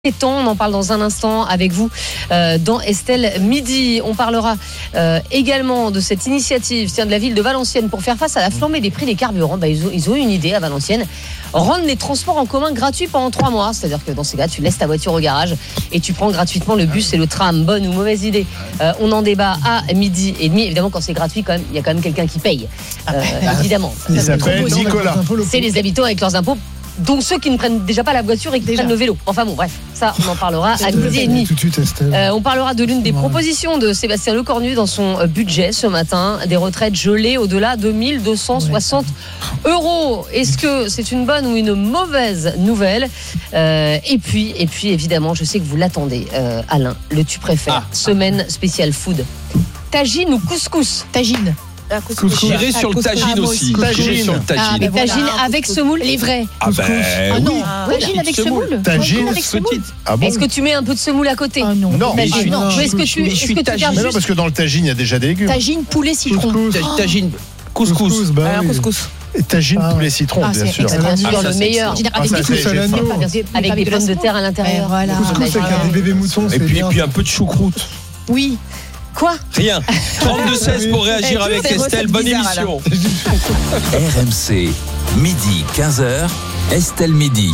On en parle dans un instant avec vous dans Estelle Midi. On parlera également de cette initiative de la ville de Valenciennes pour faire face à la flambée des prix des carburants. Ils ont eu une idée à Valenciennes, rendre les transports en commun gratuits pendant 3 mois. C'est-à-dire que dans ces cas, tu laisses ta voiture au garage et tu prends gratuitement le bus et le tram. Bonne ou mauvaise idée, on en débat à 12h30. Évidemment, quand c'est gratuit, il y a quand même quelqu'un qui paye. Évidemment. Il s'appelle Nicolas. C'est les habitants avec leurs impôts. Donc ceux qui ne prennent déjà pas la voiture et qui prennent le vélo. Enfin bon, bref, ça on en parlera à 12h30. Tout de suite, Estelle. On parlera de l'une des propositions de Sébastien Lecornu dans son budget ce matin, des retraites gelées au-delà de 1260 €. Est-ce que c'est une bonne ou une mauvaise nouvelle ? Et puis évidemment, je sais que vous l'attendez, Alain, le tu préfères, semaine spéciale food. Tagine ou couscous ? Tagine. J'irai sur le tagine aussi. J'irai sur le tagine. Et tagine avec semoule ? Les vrais. Non. Tagine avec semoule. Tagine avec semoule. Ah bon ? Est-ce que tu mets un peu de semoule à côté ? Non. Mais Est-ce que tu gardes non, juste parce que dans le tagine, il y a déjà des légumes. Tagine, poulet, citron. Tagine, couscous. Couscous. Et tagine, poulet, citron, bien sûr. Bien sûr, le meilleur. Avec des c'est couches. l'agneau. Avec des pommes de terre à l'intérieur. Voilà. Couscous avec des bébés moutons, Et c'est bien. puis un peu de choucroute. Oui. Quoi ? Rien. 32-16 pour réagir avec Estelle. Bonne émission. RMC, midi 15h, Estelle Midi.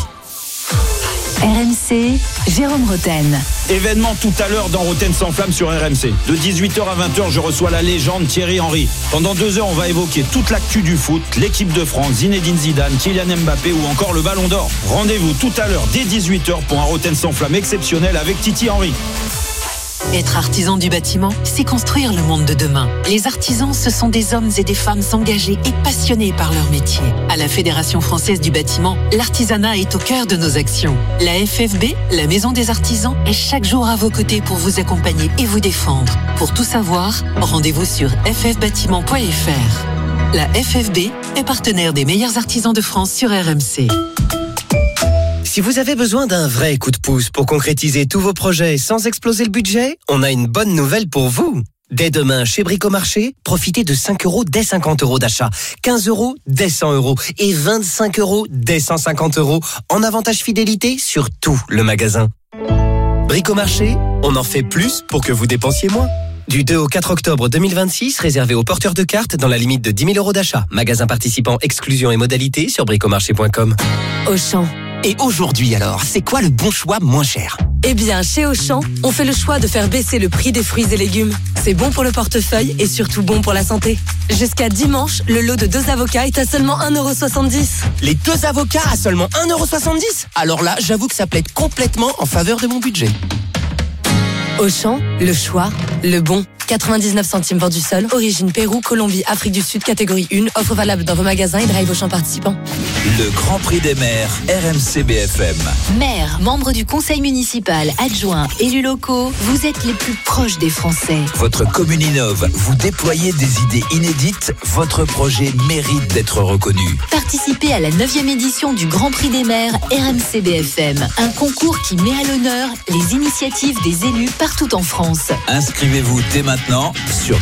RMC, Jérôme Roten. Événement tout à l'heure dans Roten sans flamme sur RMC. De 18h à 20h, je reçois la légende Thierry Henry. Pendant 2 heures, on va évoquer toute l'actu du foot, l'équipe de France, Zinedine Zidane, Kylian Mbappé ou encore le Ballon d'Or. Rendez-vous tout à l'heure dès 18h pour un Roten sans flamme exceptionnel avec Titi Henry. Être artisan du bâtiment, c'est construire le monde de demain. Les artisans, ce sont des hommes et des femmes engagés et passionnés par leur métier. À la Fédération française du bâtiment, l'artisanat est au cœur de nos actions. La FFB, la Maison des artisans, est chaque jour à vos côtés pour vous accompagner et vous défendre. Pour tout savoir, rendez-vous sur ffbâtiment.fr. La FFB est partenaire des meilleurs artisans de France sur RMC. Si vous avez besoin d'un vrai coup de pouce pour concrétiser tous vos projets sans exploser le budget, on a une bonne nouvelle pour vous. Dès demain, chez Bricomarché, profitez de 5 € dès 50 € d'achat, 15 € dès 100 € et 25 € dès 150 € en avantage fidélité sur tout le magasin. Bricomarché, on en fait plus pour que vous dépensiez moins. Du 2 au 4 octobre 2026, réservé aux porteurs de cartes dans la limite de 10 000 € d'achat. Magasin participant, exclusion et modalités sur bricomarché.com. Auchan. Et aujourd'hui alors, c'est quoi le bon choix moins cher ? Eh bien, chez Auchan, on fait le choix de faire baisser le prix des fruits et légumes. C'est bon pour le portefeuille et surtout bon pour la santé. Jusqu'à dimanche, le lot de 2 avocats est à seulement 1,70 €. Les 2 avocats à seulement 1,70 €. Alors là, j'avoue que ça plaide complètement en faveur de mon budget. Auchan, le choix, le bon. 99 centimes vendu seul, origine Pérou, Colombie, Afrique du Sud, catégorie 1, offre valable dans vos magasins et drive Auchan participants. Le Grand Prix des maires, RMC BFM. Maires, membres du conseil municipal, adjoints, élus locaux, vous êtes les plus proches des Français. Votre commune innove, vous déployez des idées inédites, votre projet mérite d'être reconnu. Participez à la 9e édition du Grand Prix des maires RMC BFM, un concours qui met à l'honneur les initiatives des élus partout en France. Inscrivez-vous dès maintenant sur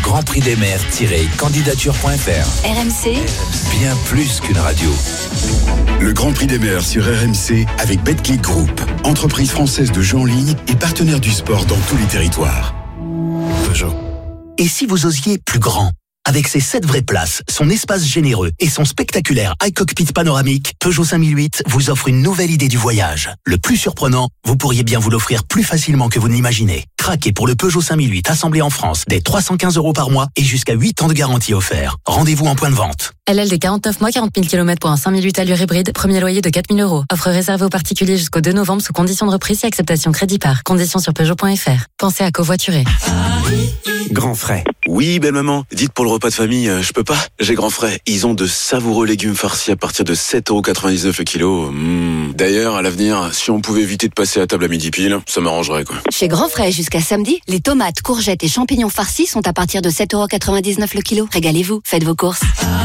grandprixdesmaires-candidature.fr. RMC, Bien plus qu'une radio. Le Grand Prix des maires sur RMC avec Betclic Group, entreprise française de jeux en ligne et partenaire du sport dans tous les territoires. Peugeot. Et si vous osiez plus grand ? Avec ses 7 vraies places, son espace généreux et son spectaculaire iCockpit panoramique, Peugeot 5008 vous offre une nouvelle idée du voyage. Le plus surprenant, vous pourriez bien vous l'offrir plus facilement que vous ne l'imaginez. Craquez pour le Peugeot 5008 assemblé en France dès 315 € par mois et jusqu'à 8 ans de garantie offert. Rendez-vous en point de vente. LLD 49 mois, 40 000 km pour un 5008 allure hybride, premier loyer de 4 000 €. Offre réservée aux particuliers jusqu'au 2 novembre sous conditions de reprise et acceptation crédit par. Conditions sur Peugeot.fr. Pensez à covoiturer. Grand Frais. Oui, belle maman. Dites pour le repas de famille, je peux pas. J'ai Grand Frais. Ils ont de savoureux légumes farcis à partir de 7,99 € le kilo. D'ailleurs, à l'avenir, si on pouvait éviter de passer à table à midi pile, ça m'arrangerait, quoi. chez Grand Frais jusqu'à samedi, les tomates, courgettes et champignons farcis sont à partir de 7,99 € le kilo. Régalez-vous, faites vos courses.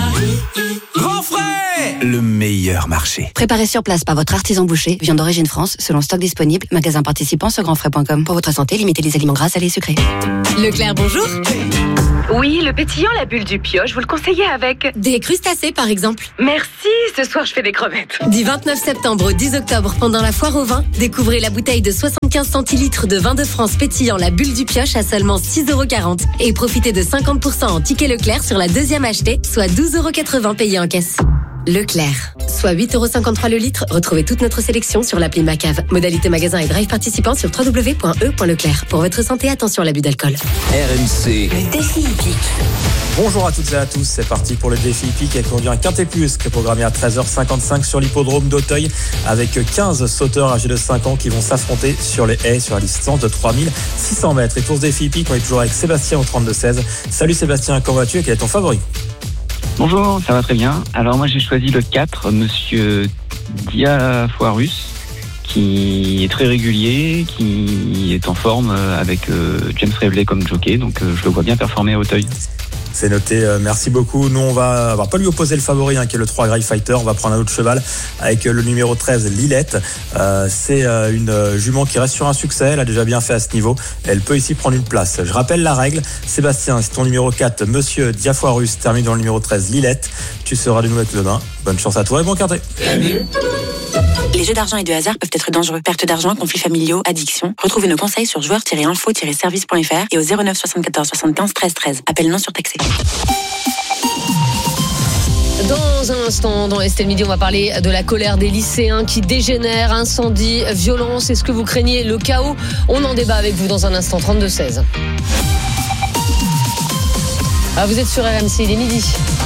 Grand Frais, le meilleur marché. Préparé sur place par votre artisan boucher, viande d'origine France, selon stock disponible, magasin participant sur grandfrais.com. Pour votre santé, limitez les aliments gras, salés et sucrés. Leclerc, bonjour. Oui, le pétillant, la bulle du pioche, vous le conseillez avec des crustacés, par exemple. Merci, ce soir je fais des crevettes. Du 29 septembre au 10 octobre, pendant la foire au vin, découvrez la bouteille de 75 centilitres de vin de France pétillant la bulle du pioche à seulement 6,40 € et profitez de 50% en ticket Leclerc sur la deuxième achetée, soit 12,80 € payés en caisse. Leclerc, soit 8,53 € le litre. Retrouvez toute notre sélection sur l'appli Macave. Modalité magasin et drive participant sur www.e.leclerc. Pour votre santé, attention à l'abus d'alcool. RMC. Le défi hippique. Bonjour à toutes et à tous, c'est parti pour le défi hippique avec aujourd'hui un Quintet Plus qui est programmé à 13h55 sur l'hippodrome d'Auteuil avec 15 sauteurs âgés de 5 ans qui vont s'affronter sur les haies sur la distance de 3600 mètres. Et pour ce défi hippique, on est toujours avec Sébastien au 32-16. Salut Sébastien, comment vas-tu et quel est ton favori ? Bonjour, ça va très bien. Alors moi j'ai choisi le 4, Monsieur Diafoirus, qui est très régulier, qui est en forme avec James Reveley comme jockey, donc je le vois bien performer à Auteuil. C'est noté, merci beaucoup. Nous on va pas lui opposer le favori qui est le 3 Grey Fighter, on va prendre un autre cheval avec le numéro 13 Lilette. C'est une jument qui reste sur un succès, elle a déjà bien fait à ce niveau, elle peut ici prendre une place. Je rappelle la règle, Sébastien, c'est ton numéro 4 Monsieur Diafoirus termine dans le numéro 13 Lilette, tu seras de nouveau avec le bain. Bonne chance à toi et bon quintet. Les jeux d'argent et de hasard peuvent être dangereux. Perte d'argent, conflits familiaux, addiction. Retrouvez nos conseils sur joueurs-info-service.fr et au 09 74 75 13 13. Appel non surtaxé. Dans un instant, dans Estelle Midi, on va parler de la colère des lycéens qui dégénèrent, incendie, violence. Est-ce que vous craignez le chaos ? On en débat avec vous dans un instant, 32-16. Vous êtes sur RMC, il est midi.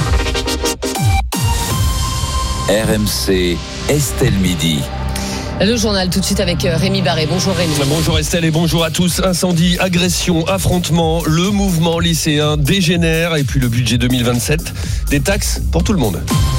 RMC, Estelle Midi. Le journal tout de suite avec Rémi Barré. Bonjour Rémi. Bonjour Estelle et bonjour à tous. Incendie, agression, affrontement, le mouvement lycéen dégénère et puis le budget 2027, des taxes pour tout le monde.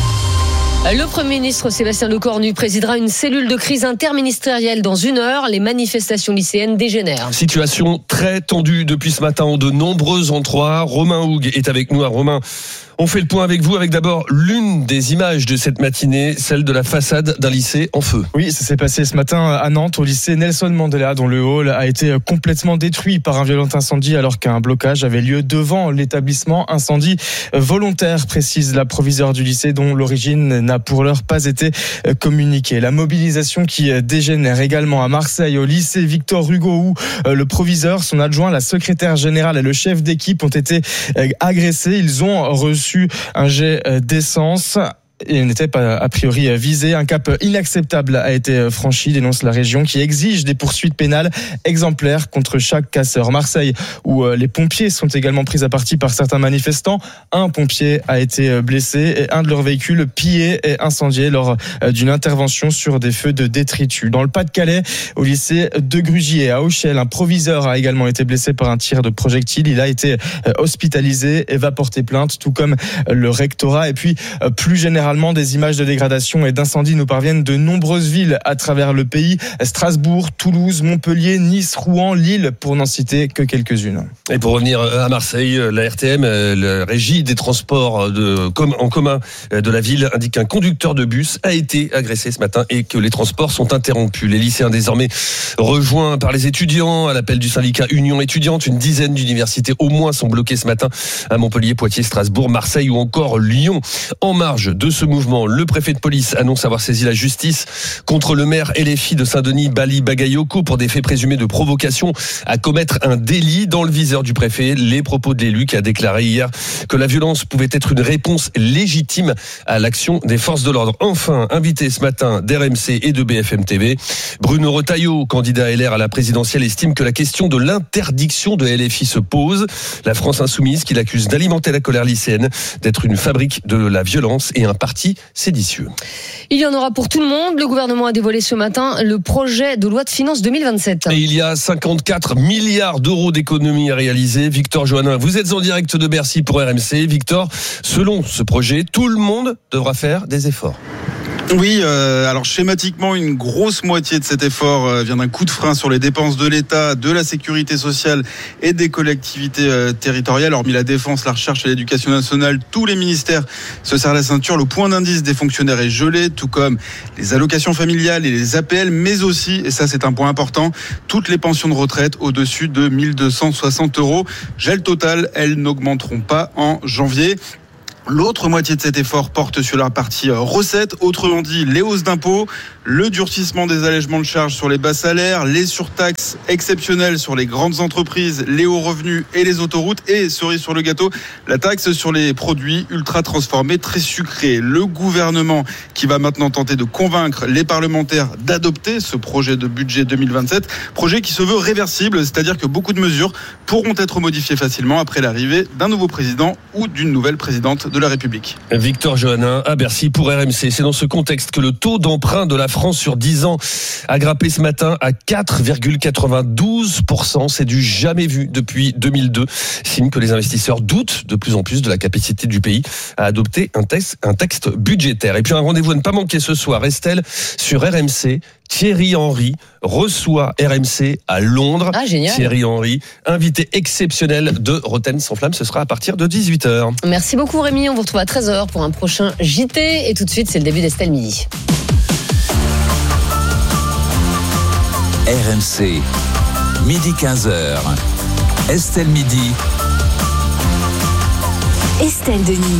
Le Premier ministre Sébastien Lecornu présidera une cellule de crise interministérielle dans 1 heure. Les manifestations lycéennes dégénèrent. Situation très tendue depuis ce matin en de nombreux endroits. Romain Houg est avec nous. Romain, on fait le point avec vous avec d'abord l'une des images de cette matinée, celle de la façade d'un lycée en feu. Oui, ça s'est passé ce matin à Nantes, au lycée Nelson Mandela, dont le hall a été complètement détruit par un violent incendie alors qu'un blocage avait lieu devant l'établissement. Incendie volontaire, précise la proviseure du lycée, dont l'origine n'a pour l'heure pas été communiquée. La mobilisation qui dégénère également à Marseille, au lycée Victor Hugo, où le proviseur, son adjoint, la secrétaire générale et le chef d'équipe ont été agressés. Ils ont reçu un jet d'essence. Et n'était pas a priori visé. Un cap inacceptable a été franchi, dénonce la région, qui exige des poursuites pénales exemplaires contre chaque casseur. Marseille, où les pompiers sont également pris à partie par certains manifestants. Un pompier a été blessé et un de leurs véhicules pillé et incendié lors d'une intervention sur des feux de détritus. Dans le Pas-de-Calais, au lycée de Grugier à Auchel, un proviseur a également été blessé par un tir de projectile. Il a été hospitalisé et va porter plainte, tout comme le rectorat. Et puis, plus généralement, des images de dégradation et d'incendie nous parviennent de nombreuses villes à travers le pays. Strasbourg, Toulouse, Montpellier, Nice, Rouen, Lille, pour n'en citer que quelques-unes. Et pour revenir à Marseille, la RTM, la régie des transports en commun de la ville, indique qu'un conducteur de bus a été agressé ce matin et que les transports sont interrompus. Les lycéens désormais rejoints par les étudiants à l'appel du syndicat Union étudiante. Une dizaine d'universités au moins sont bloquées ce matin à Montpellier, Poitiers, Strasbourg, Marseille ou encore Lyon. En marge de ce mouvement, le préfet de police annonce avoir saisi la justice contre le maire LFI de Saint-Denis, Bali Bagayoko, pour des faits présumés de provocation à commettre un délit. Dans le viseur du préfet, les propos de l'élu qui a déclaré hier que la violence pouvait être une réponse légitime à l'action des forces de l'ordre. Enfin, invité ce matin d'RMC et de BFM TV, Bruno Retailleau, candidat LR à la présidentielle, estime que la question de l'interdiction de LFI se pose. La France insoumise, qui l'accuse d'alimenter la colère lycéenne, d'être une fabrique de la violence et un parti séditieux. Il y en aura pour tout le monde. Le gouvernement a dévoilé ce matin le projet de loi de finances 2027. Et il y a 54 milliards d'euros d'économies à réaliser. Victor Joannin, vous êtes en direct de Bercy pour RMC. Victor, selon ce projet, tout le monde devra faire des efforts. Oui, alors schématiquement, une grosse moitié de cet effort vient d'un coup de frein sur les dépenses de l'État, de la sécurité sociale et des collectivités territoriales. Hormis la défense, la recherche et l'éducation nationale, tous les ministères se serrent la ceinture. Le point d'indice des fonctionnaires est gelé, tout comme les allocations familiales et les APL, mais aussi, et ça c'est un point important, toutes les pensions de retraite au-dessus de 1260 €. Gel total, elles n'augmenteront pas en janvier. L'autre moitié de cet effort porte sur la partie recettes, autrement dit les hausses d'impôts, le durcissement des allègements de charges sur les bas salaires, les surtaxes exceptionnelles sur les grandes entreprises, les hauts revenus et les autoroutes, et cerise sur le gâteau, la taxe sur les produits ultra transformés très sucrés. Le gouvernement qui va maintenant tenter de convaincre les parlementaires d'adopter ce projet de budget 2027, projet qui se veut réversible, c'est-à-dire que beaucoup de mesures pourront être modifiées facilement après l'arrivée d'un nouveau président ou d'une nouvelle présidente de la République. Victor Johannin à Bercy pour RMC. C'est dans ce contexte que le taux d'emprunt de la France sur 10 ans a grimpé ce matin à 4,92%. C'est du jamais vu depuis 2002. Signe que les investisseurs doutent de plus en plus de la capacité du pays à adopter un texte budgétaire. Et puis un rendez-vous à ne pas manquer ce soir, Estelle, sur RMC. Thierry Henry reçoit RMC à Londres. Ah, génial. Thierry Henry, invité exceptionnel de Rotten sans flamme. Ce sera à partir de 18h. Merci beaucoup Rémi. On vous retrouve à 13h pour un prochain JT. Et tout de suite, c'est le début d'Estelle Midi. RMC, midi 15h. Estelle Midi. Estelle Denis.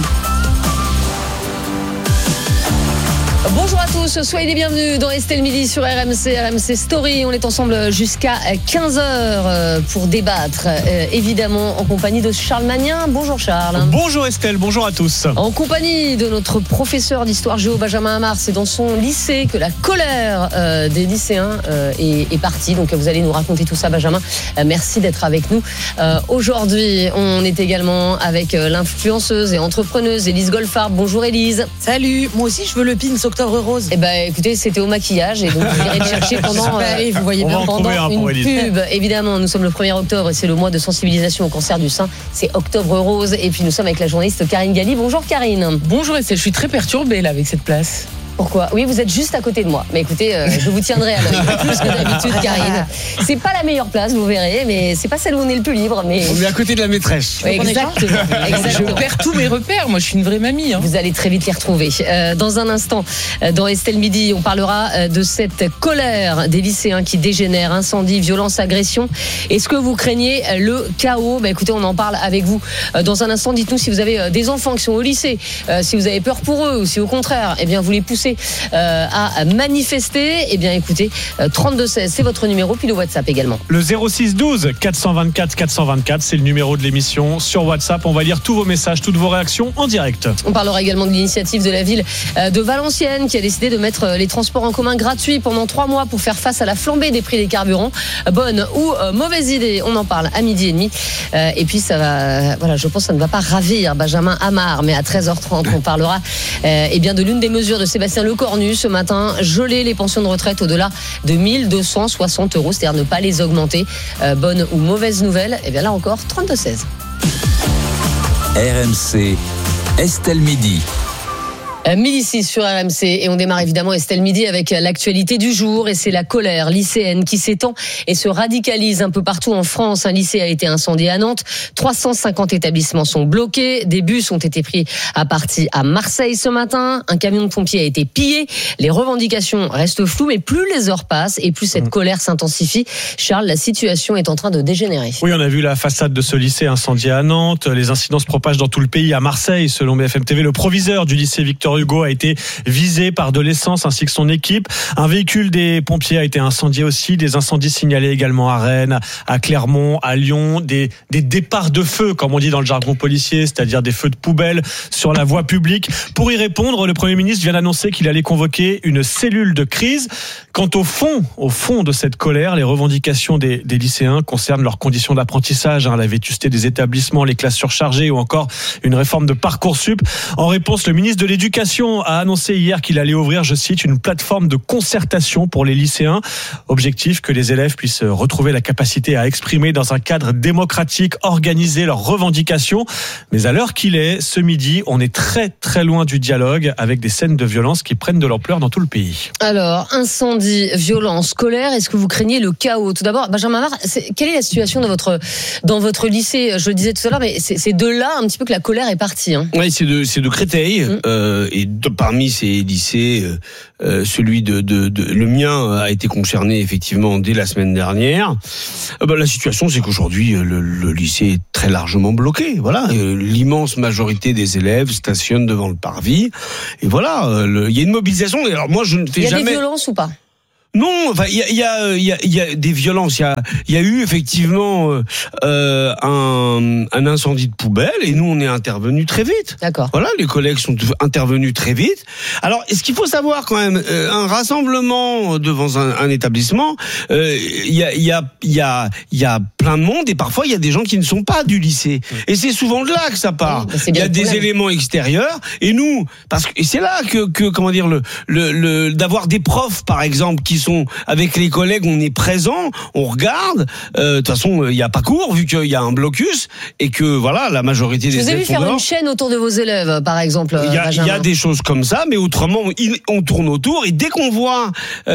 Bonjour à tous, soyez les bienvenus dans Estelle Midi sur RMC Story. On est ensemble jusqu'à 15h pour débattre, évidemment en compagnie de Charles Magnin. Bonjour Charles. Bonjour Estelle, bonjour à tous. En compagnie de notre professeur d'histoire géo Benjamin Amar. C'est dans son lycée que la colère des lycéens est partie. Donc vous allez nous raconter tout ça, Benjamin. Merci d'être avec nous. Aujourd'hui, on est également avec l'influenceuse et entrepreneuse Élise Goldfarb. Bonjour Élise. Salut, moi aussi je veux le pins Octobre Rose. Eh ben, écoutez, c'était au maquillage et donc vous irez le chercher pendant. Vous voyez bien pendant une pub. Évidemment, nous sommes le 1er octobre et c'est le mois de sensibilisation au cancer du sein. C'est Octobre Rose et puis nous sommes avec la journaliste Karine Galli. Bonjour Karine. Bonjour Estelle, je suis très perturbée là avec cette place. Pourquoi ? Oui, vous êtes juste à côté de moi. Mais écoutez, je vous tiendrai à l'œil plus que d'habitude, Karine. C'est pas la meilleure place, vous verrez, mais c'est pas celle où on est le plus libre. Mais on est à côté de la maîtresse. Oui, exactement. Je perds tous mes repères. Moi, je suis une vraie mamie. Vous allez très vite les retrouver. Dans un instant, dans Estelle Midi, on parlera de cette colère des lycéens qui dégénèrent, incendie, violence, agression. Est-ce que vous craignez le chaos ? Écoutez, on en parle avec vous dans un instant. Dites-nous si vous avez des enfants qui sont au lycée, si vous avez peur pour eux ou si au contraire, bien vous les poussez à manifester. Eh bien écoutez, 3216 c'est votre numéro, puis le WhatsApp également. Le 06 12 424 424 c'est le numéro de l'émission sur WhatsApp. On va lire tous vos messages, toutes vos réactions en direct. On parlera également de l'initiative de la ville de Valenciennes qui a décidé de mettre les transports en commun gratuits pendant 3 mois pour faire face à la flambée des prix des carburants. Bonne ou mauvaise idée, on en parle à 12h30. Et puis ça va, voilà, je pense que ça ne va pas ravir Benjamin Amar, mais à 13h30 on parlera bien de l'une des mesures de Sébastien Lecornu ce matin, geler les pensions de retraite au-delà de 1260 €, c'est-à-dire ne pas les augmenter. Bonne ou mauvaise nouvelle, et bien là encore 3216. RMC, Estelle Midi. 12h06 sur RMC et on démarre évidemment Estelle Midi avec l'actualité du jour et c'est la colère lycéenne qui s'étend et se radicalise un peu partout en France. Un lycée a été incendié à Nantes, 350 établissements sont bloqués, des bus ont été pris à partie à Marseille ce matin, un camion de pompiers a été pillé, les revendications restent floues mais plus les heures passent et plus cette colère s'intensifie. Charles, la situation est en train de dégénérer. Oui, on a vu la façade de ce lycée incendié à Nantes, les incidents se propagent dans tout le pays. À Marseille, selon BFM TV, le proviseur du lycée Victor Hugo a été visé par de l'essence ainsi que son équipe. Un véhicule des pompiers a été incendié aussi. Des incendies signalés également à Rennes, à Clermont, à Lyon. Des départs de feu, comme on dit dans le jargon policier, c'est-à-dire des feux de poubelle sur la voie publique. Pour y répondre, le Premier ministre vient d'annoncer qu'il allait convoquer une cellule de crise. Quant au fond de cette colère, les revendications des lycéens concernent leurs conditions d'apprentissage, la vétusté des établissements, les classes surchargées ou encore une réforme de Parcoursup. En réponse, le ministre de l'Éducation L'éducation a annoncé hier qu'il allait ouvrir, je cite, une plateforme de concertation pour les lycéens. Objectif, que les élèves puissent retrouver la capacité à exprimer dans un cadre démocratique, organiser leurs revendications. Mais à l'heure qu'il est, ce midi, on est très très loin du dialogue, avec des scènes de violence qui prennent de l'ampleur dans tout le pays. Alors, incendie, violence, colère, est-ce que vous craignez le chaos? Tout d'abord, Benjamin Marre, quelle est la situation dans votre lycée? Je le disais tout à l'heure, mais c'est de là un petit peu que la colère est partie. Hein. Oui, c'est de Créteil, et parmi ces lycées, celui le mien a été concerné effectivement dès la semaine dernière. La situation, c'est qu'aujourd'hui le lycée est très largement bloqué. Voilà, l'immense majorité des élèves stationnent devant le parvis, et voilà, il y a une mobilisation. Et alors moi, je ne fais jamais. Il y a des violences ou pas? Non, enfin, il y a des violences. Il y a eu effectivement un incendie de poubelle, et nous on est intervenus très vite. D'accord. Voilà, les collègues sont intervenus très vite. Alors, ce qu'il faut savoir quand même, un rassemblement devant un établissement, il y a plein de monde, et parfois il y a des gens qui ne sont pas du lycée. Et c'est souvent de là que ça part. Il y a des éléments extérieurs, et nous, et c'est là que comment dire, d'avoir des profs par exemple qui sont avec les collègues, on est présent, on regarde. De toute façon, il n'y a pas cours vu qu'il y a un blocus, et que voilà, la majorité des élèves. Vous avez vu faire une chaîne autour de vos élèves, par exemple? Il y a des choses comme ça, mais autrement, on tourne autour, et dès qu'on voit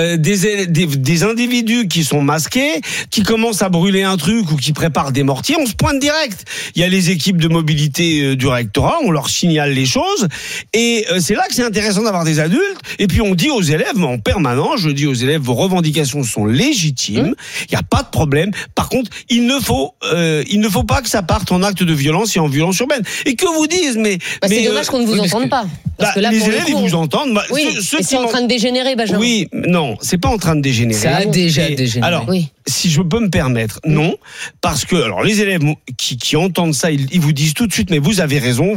des individus qui sont masqués, qui commencent à brûler un truc ou qui préparent des mortiers, on se pointe direct. Il y a les équipes de mobilité du rectorat, on leur signale les choses, et c'est là que c'est intéressant d'avoir des adultes. Et puis on dit aux élèves, mais en permanence, je dis aux élèves, vos revendications sont légitimes, il n'y a pas de problème. Par contre, il ne faut pas que ça parte en acte de violence et en violence urbaine. Et que vous disent, c'est dommage qu'on ne vous entende pas. Parce que là, les élèves, ils vous entendent. Oui, c'est en train de dégénérer, Benjamin. Oui, non, c'est pas en train de dégénérer. Ça a déjà dégénéré. Alors, si je peux me permettre, non, parce que alors les élèves qui entendent ça, ils vous disent tout de suite, mais vous avez raison,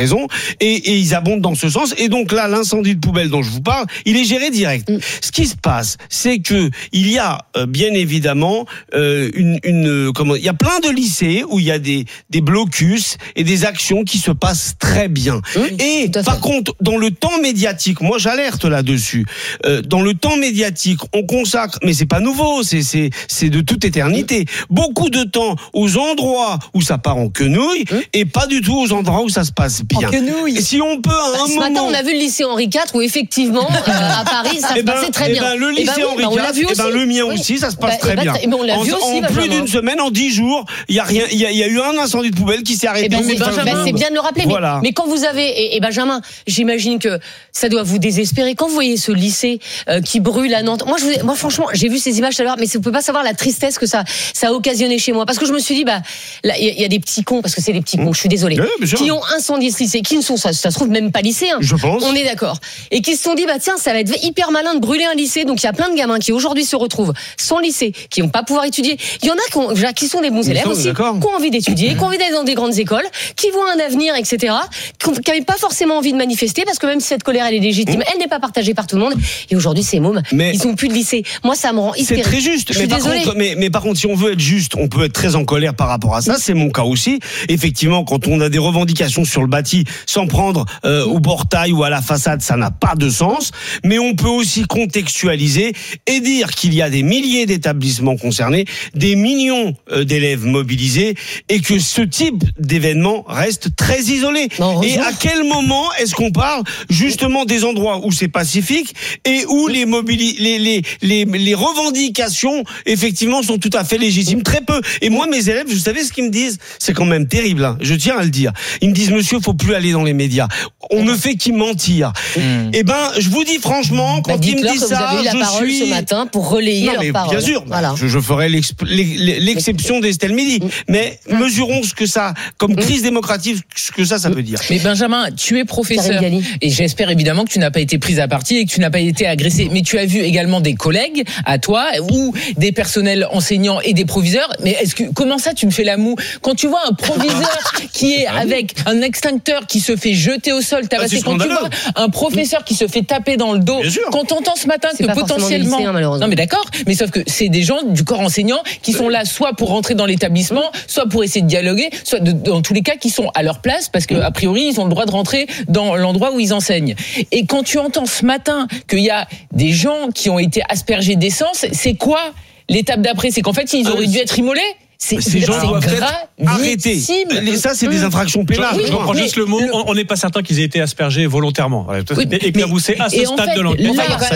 et ils abondent dans ce sens. Et donc là, l'incendie de poubelle dont je vous parle, il est géré direct. Ce qui se passe, c'est que il y a bien évidemment il y a plein de lycées où il y a des blocus et des actions qui se passent très bien. Et par contre, dans le temps médiatique, moi j'alerte là-dessus. Dans le temps médiatique, on consacre, mais c'est pas nouveau, c'est de toute éternité, beaucoup de temps aux endroits où ça part en quenouille, et pas du tout aux endroits où ça se passe bien. En quenouille. Et si on peut à un ce moment. matin, on a vu le lycée Henri IV où effectivement à Paris ça se passait très bien. Le lycée Henri IV, le mien aussi, ça se passe très bien. Mais on l'a vu aussi, en plus d'une semaine, en 10 jours, il y a eu un incendie de poubelle qui s'est arrêté. C'est bien de le rappeler. Voilà. Mais quand vous avez, et Benjamin, j'imagine que ça doit vous désespérer quand vous voyez ce lycée qui brûle à Nantes. Moi franchement, j'ai vu ces images tout à l'heure, mais vous pouvez pas savoir la tristesse que ça a occasionné chez moi, parce que je me suis dit, il y a des petits cons, parce que c'est des petits cons, je suis désolée, qui ont incendié ce lycée, qui ne sont, ça se trouve même pas lycéens. Je pense. On est d'accord. Et qui se sont dit, tiens, ça va être hyper malin de brûler un lycée. Donc il y a plein de gamins qui aujourd'hui se retrouvent sans lycée, qui vont pas pouvoir étudier. Il y en a qui sont des bons élèves aussi, qui ont envie d'étudier, qui ont envie d'aller dans des grandes écoles, qui voient un avenir, etc., qui n'avaient pas forcément envie de manifester, parce que même si cette colère elle est légitime, elle n'est pas partagée par tout le monde. Et aujourd'hui, ces mômes, ils ont plus de lycée. Moi, ça me rend hystérique. C'est très juste. Je suis désolée. Mais par contre, si on veut être juste, on peut être très en colère par rapport à ça. C'est mon cas aussi. Effectivement, quand on a des revendications sur le bâti, s'en prendre au portail ou à la façade, ça n'a pas de sens. Mais on peut aussi contextualiser et dire qu'il y a des milliers d'établissements concernés, des millions d'élèves mobilisés, et que ce type d'événement reste très isolé. Et à quel moment est-ce qu'on parle justement des endroits où c'est pacifique et où les revendications effectivement sont tout à fait légitimes? Très peu. Et moi, mes élèves, vous savez ce qu'ils me disent? C'est quand même terrible, hein. Je tiens à le dire. Ils me disent, monsieur, faut plus aller dans les médias. On ne fait qu'y mentir. Eh ben, je vous dis franchement, quand ils me disent ça, vous avez eu la parole ce matin pour relayer leurs paroles. Bien sûr, voilà. je ferai l'exception d'Estelle Midi. Mais mesurons ce que ça, comme crise démocratique, ce que ça veut dire. Mais Benjamin, tu es professeur, et j'espère évidemment que tu n'as pas été prise à partie et que tu n'as pas été agressé. Mais tu as vu également des collègues à toi, ou des personnels enseignants et des proviseurs. Mais comment ça, tu me fais la moue? Quand tu vois un proviseur qui est avec un extincteur qui se fait jeter au sol, tabassé, quand tu vois un professeur qui se fait taper dans le dos, quand t'entends ce matin que potentiellement des lycéens, malheureusement. Non, mais d'accord. Mais sauf que c'est des gens du corps enseignant qui sont là soit pour rentrer dans l'établissement, soit pour essayer de dialoguer, soit dans tous les cas qui sont à leur place parce que a priori ils ont le droit de rentrer dans l'endroit où ils enseignent. Et quand tu entends ce matin qu'il y a des gens qui ont été aspergés d'essence, c'est quoi l'étape d'après? C'est qu'en fait ils auraient dû être immolés. Ces gens doivent être arrêtés. Ça, c'est des infractions pénales. Je reprends juste le mot. On n'est pas certain qu'ils aient été aspergés volontairement. Éclaboussés à ce stade de l'enquête.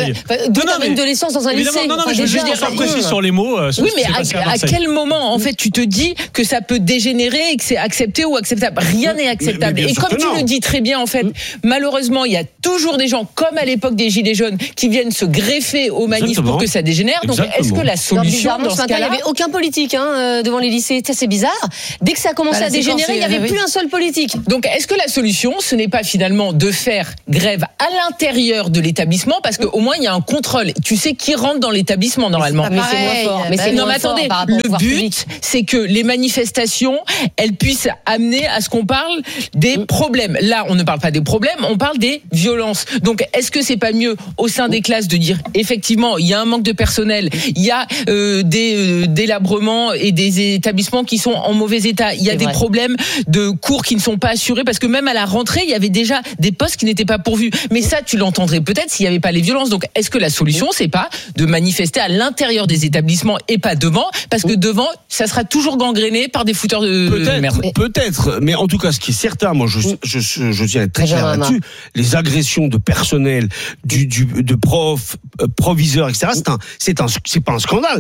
De l'essence dans un lycée. Non, mais je veux juste qu'on soit précis sur les mots. Oui, mais à quel moment, en fait, tu te dis que ça peut dégénérer et que c'est accepté ou acceptable? Rien n'est acceptable. Et comme tu le dis très bien, en fait, malheureusement, il y a toujours des gens, comme à l'époque des Gilets jaunes, qui viennent se greffer aux manifs pour que ça dégénère. Donc, est-ce que la solution dans ce cas-là... Il n'y avait aucun politique devant les lycées. C'est bizarre. Dès que ça a commencé à dégénérer, il n'y avait plus un seul politique. Donc, est-ce que la solution, ce n'est pas finalement de faire grève à l'intérieur de l'établissement, parce qu'au moins il y a un contrôle. Tu sais qui rentre dans l'établissement normalement. Mais c'est moins fort. Non, mais attendez. Le but, c'est que les manifestations, elles puissent amener à ce qu'on parle des problèmes. Là, on ne parle pas des problèmes, on parle des violences. Donc, est-ce que c'est pas mieux au sein des classes de dire effectivement, il y a un manque de personnel, il y a des délabrements et des établissements qui sont en mauvais état. Il y a des problèmes de cours qui ne sont pas assurés parce que même à la rentrée, il y avait déjà des postes qui n'étaient pas pourvus. Mais ça, tu l'entendrais peut-être s'il n'y avait pas les violences. Donc, est-ce que la solution, c'est pas de manifester à l'intérieur des établissements et pas devant? Parce que devant, ça sera toujours gangréné par des fouteurs de merde. Peut-être. Mais en tout cas, ce qui est certain, moi, je tiens à être très clair là-dessus. Les agressions de personnel, de profs, proviseurs, etc. C'est pas un scandale.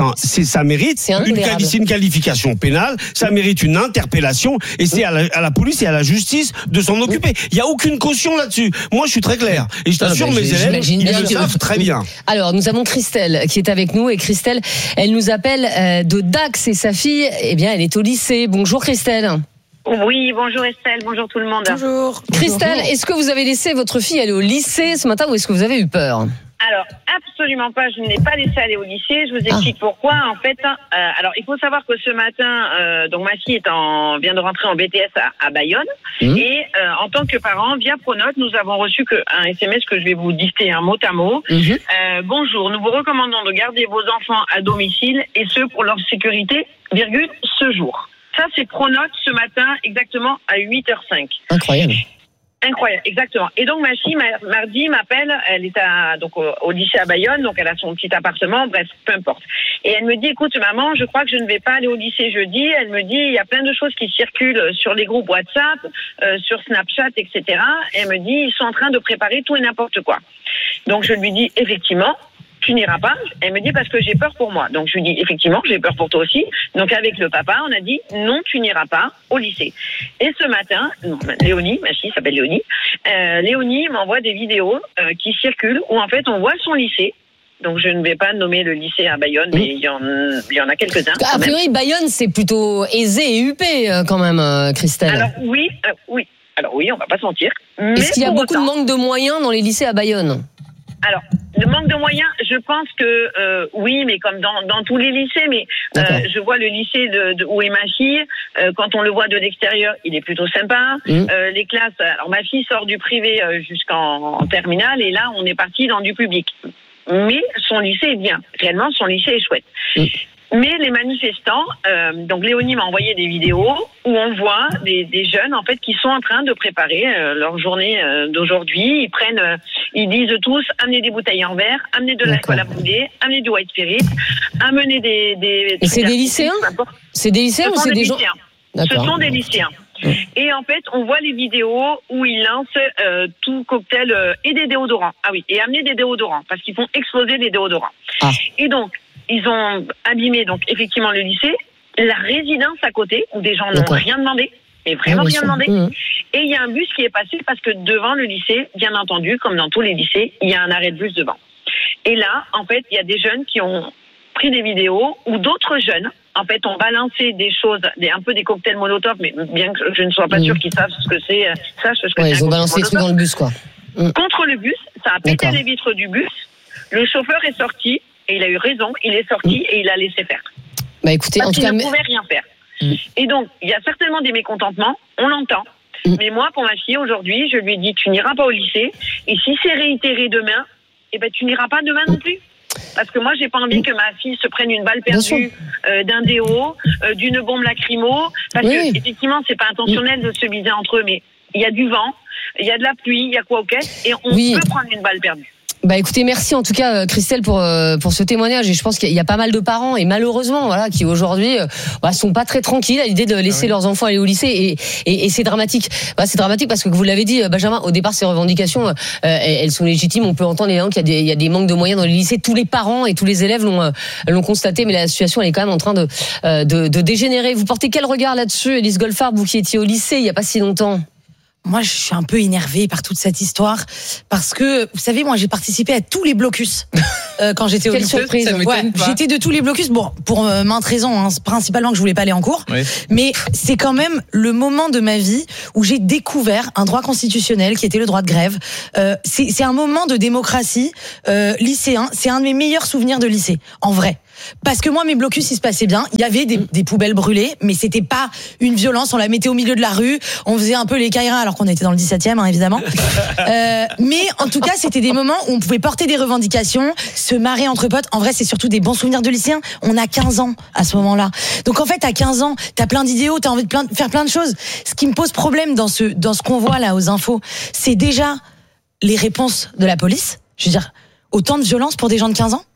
Ça mérite une qualification pénale, ça mérite une interpellation et c'est à la police et à la justice de s'en occuper. Il n'y a aucune caution là-dessus. Moi, je suis très clair. Et je t'assure, mes élèves, ils le savent très bien. Alors, nous avons Christelle qui est avec nous et Christelle, elle nous appelle de Dax et sa fille, eh bien, elle est au lycée. Bonjour Christelle. Oui, bonjour Estelle, bonjour tout le monde. Bonjour. Christelle, est-ce que vous avez laissé votre fille aller au lycée ce matin ou est-ce que vous avez eu peur? Alors, absolument pas, je ne l'ai pas laissé aller au lycée, je vous explique pourquoi. En fait, alors il faut savoir que ce matin, donc ma fille vient de rentrer en BTS à Bayonne, et en tant que parent, via Pronote, nous avons reçu un SMS que je vais vous dicter un mot à mot. Bonjour, nous vous recommandons de garder vos enfants à domicile, et ce pour leur sécurité, ce jour. Ça, c'est Pronote ce matin, exactement à 8h05. Incroyable. Incroyable, exactement. Et donc ma fille mardi m'appelle, elle est au lycée à Bayonne, donc elle a son petit appartement, bref, peu importe. Et elle me dit, écoute maman, je crois que je ne vais pas aller au lycée jeudi. Elle me dit, il y a plein de choses qui circulent sur les groupes WhatsApp, sur Snapchat, etc. Et elle me dit, ils sont en train de préparer tout et n'importe quoi. Donc je lui dis, effectivement, tu n'iras pas. Elle me dit parce que j'ai peur pour moi. Donc je lui dis effectivement j'ai peur pour toi aussi. Donc avec le papa on a dit non, tu n'iras pas au lycée. Et ce matin, Léonie, ma fille s'appelle Léonie, Léonie m'envoie des vidéos qui circulent où en fait on voit son lycée. Donc je ne vais pas nommer le lycée à Bayonne, mais il y en a quelques-uns. A priori Bayonne c'est plutôt aisé et huppé quand même, Christelle. Alors oui. Alors oui, on va pas se mentir. Est-ce qu'il y a beaucoup de manque de moyens dans les lycées à Bayonne? Alors, le manque de moyens, je pense que oui, mais comme dans tous les lycées, mais je vois le lycée où est ma fille, quand on le voit de l'extérieur, il est plutôt sympa. Les classes, alors ma fille sort du privé jusqu'en terminale, et là, on est parti dans du public. Mais son lycée est bien, réellement, son lycée est chouette. Mais les manifestants, donc Léonie m'a envoyé des vidéos où on voit des jeunes en fait qui sont en train de préparer leur journée d'aujourd'hui. Ils disent tous amenez des bouteilles en verre, amenez de l'alcool à bouler, amenez du white spirit, amenez des. Et c'est des lycéens? C'est des lycéens ou c'est des gens? Ce sont des lycéens. Et en fait, on voit les vidéos où ils lancent tout cocktail et des déodorants. Ah oui, et amener des déodorants parce qu'ils font exploser les déodorants. Et donc ils ont abîmé donc effectivement le lycée, la résidence à côté où des gens n'ont rien demandé, mais vraiment rien demandé. Et il y a un bus qui est passé parce que devant le lycée, bien entendu, comme dans tous les lycées, il y a un arrêt de bus devant. Et là, en fait, il y a des jeunes qui ont pris des vidéos où d'autres jeunes, en fait, ont balancé des choses, un peu des cocktails Molotov, mais bien que je ne sois pas sûre qu'ils savent ce que c'est, ils ont balancé des trucs dans le bus, quoi. Contre le bus, ça a pété les vitres du bus. Le chauffeur est sorti. Et il a eu raison, il est sorti et il a laissé faire. Bah écoutez, parce en tout cas, qu'il ne pouvait rien faire. Et donc, il y a certainement des mécontentements, on l'entend. Mais moi, pour ma fille, aujourd'hui, je lui ai dit, tu n'iras pas au lycée. Et si c'est réitéré demain, eh ben, tu n'iras pas demain non plus. parce que moi, j'ai pas envie que ma fille se prenne une balle perdue d'un déo, d'une bombe lacrymo, parce que effectivement, c'est pas intentionnel de se viser entre eux, mais il y a du vent, il y a de la pluie, il y a quoi au caisse, et on peut prendre une balle perdue. Bah écoutez, merci en tout cas Christelle pour ce témoignage, et je pense qu'il y a pas mal de parents et malheureusement voilà qui aujourd'hui sont pas très tranquilles à l'idée de laisser leurs enfants aller au lycée et c'est dramatique. C'est dramatique parce que vous l'avez dit Benjamin, au départ ces revendications elles sont légitimes, on peut entendre qu'il y a des manques de moyens dans les lycées, tous les parents et tous les élèves l'ont constaté, mais la situation elle est quand même en train de dégénérer. Vous portez quel regard là-dessus, Élise Goldfarb, vous qui étiez au lycée il y a pas si longtemps? Moi, je suis un peu énervée par toute cette histoire parce que, vous savez, moi, j'ai participé à tous les blocus quand j'étais au lycée. Quelle surprise, j'étais de tous les blocus. Bon, pour maintes raisons, principalement que je voulais pas aller en cours. Oui. Mais c'est quand même le moment de ma vie où j'ai découvert un droit constitutionnel qui était le droit de grève. C'est un moment de démocratie lycéen. C'est un de mes meilleurs souvenirs de lycée, en vrai. Parce que moi, mes blocus, il se passait bien. Il y avait des poubelles brûlées, mais c'était pas une violence. On la mettait au milieu de la rue. On faisait un peu les caïras, alors qu'on était dans le 17e, évidemment. Mais en tout cas, c'était des moments où on pouvait porter des revendications, se marrer entre potes. En vrai, c'est surtout des bons souvenirs de lycéens. On a 15 ans à ce moment-là. Donc en fait, à 15 ans, t'as plein d'idéaux, t'as envie de faire plein de choses. Ce qui me pose problème dans ce qu'on voit là aux infos, c'est déjà les réponses de la police. Je veux dire, autant de violence pour des gens de 15 ans.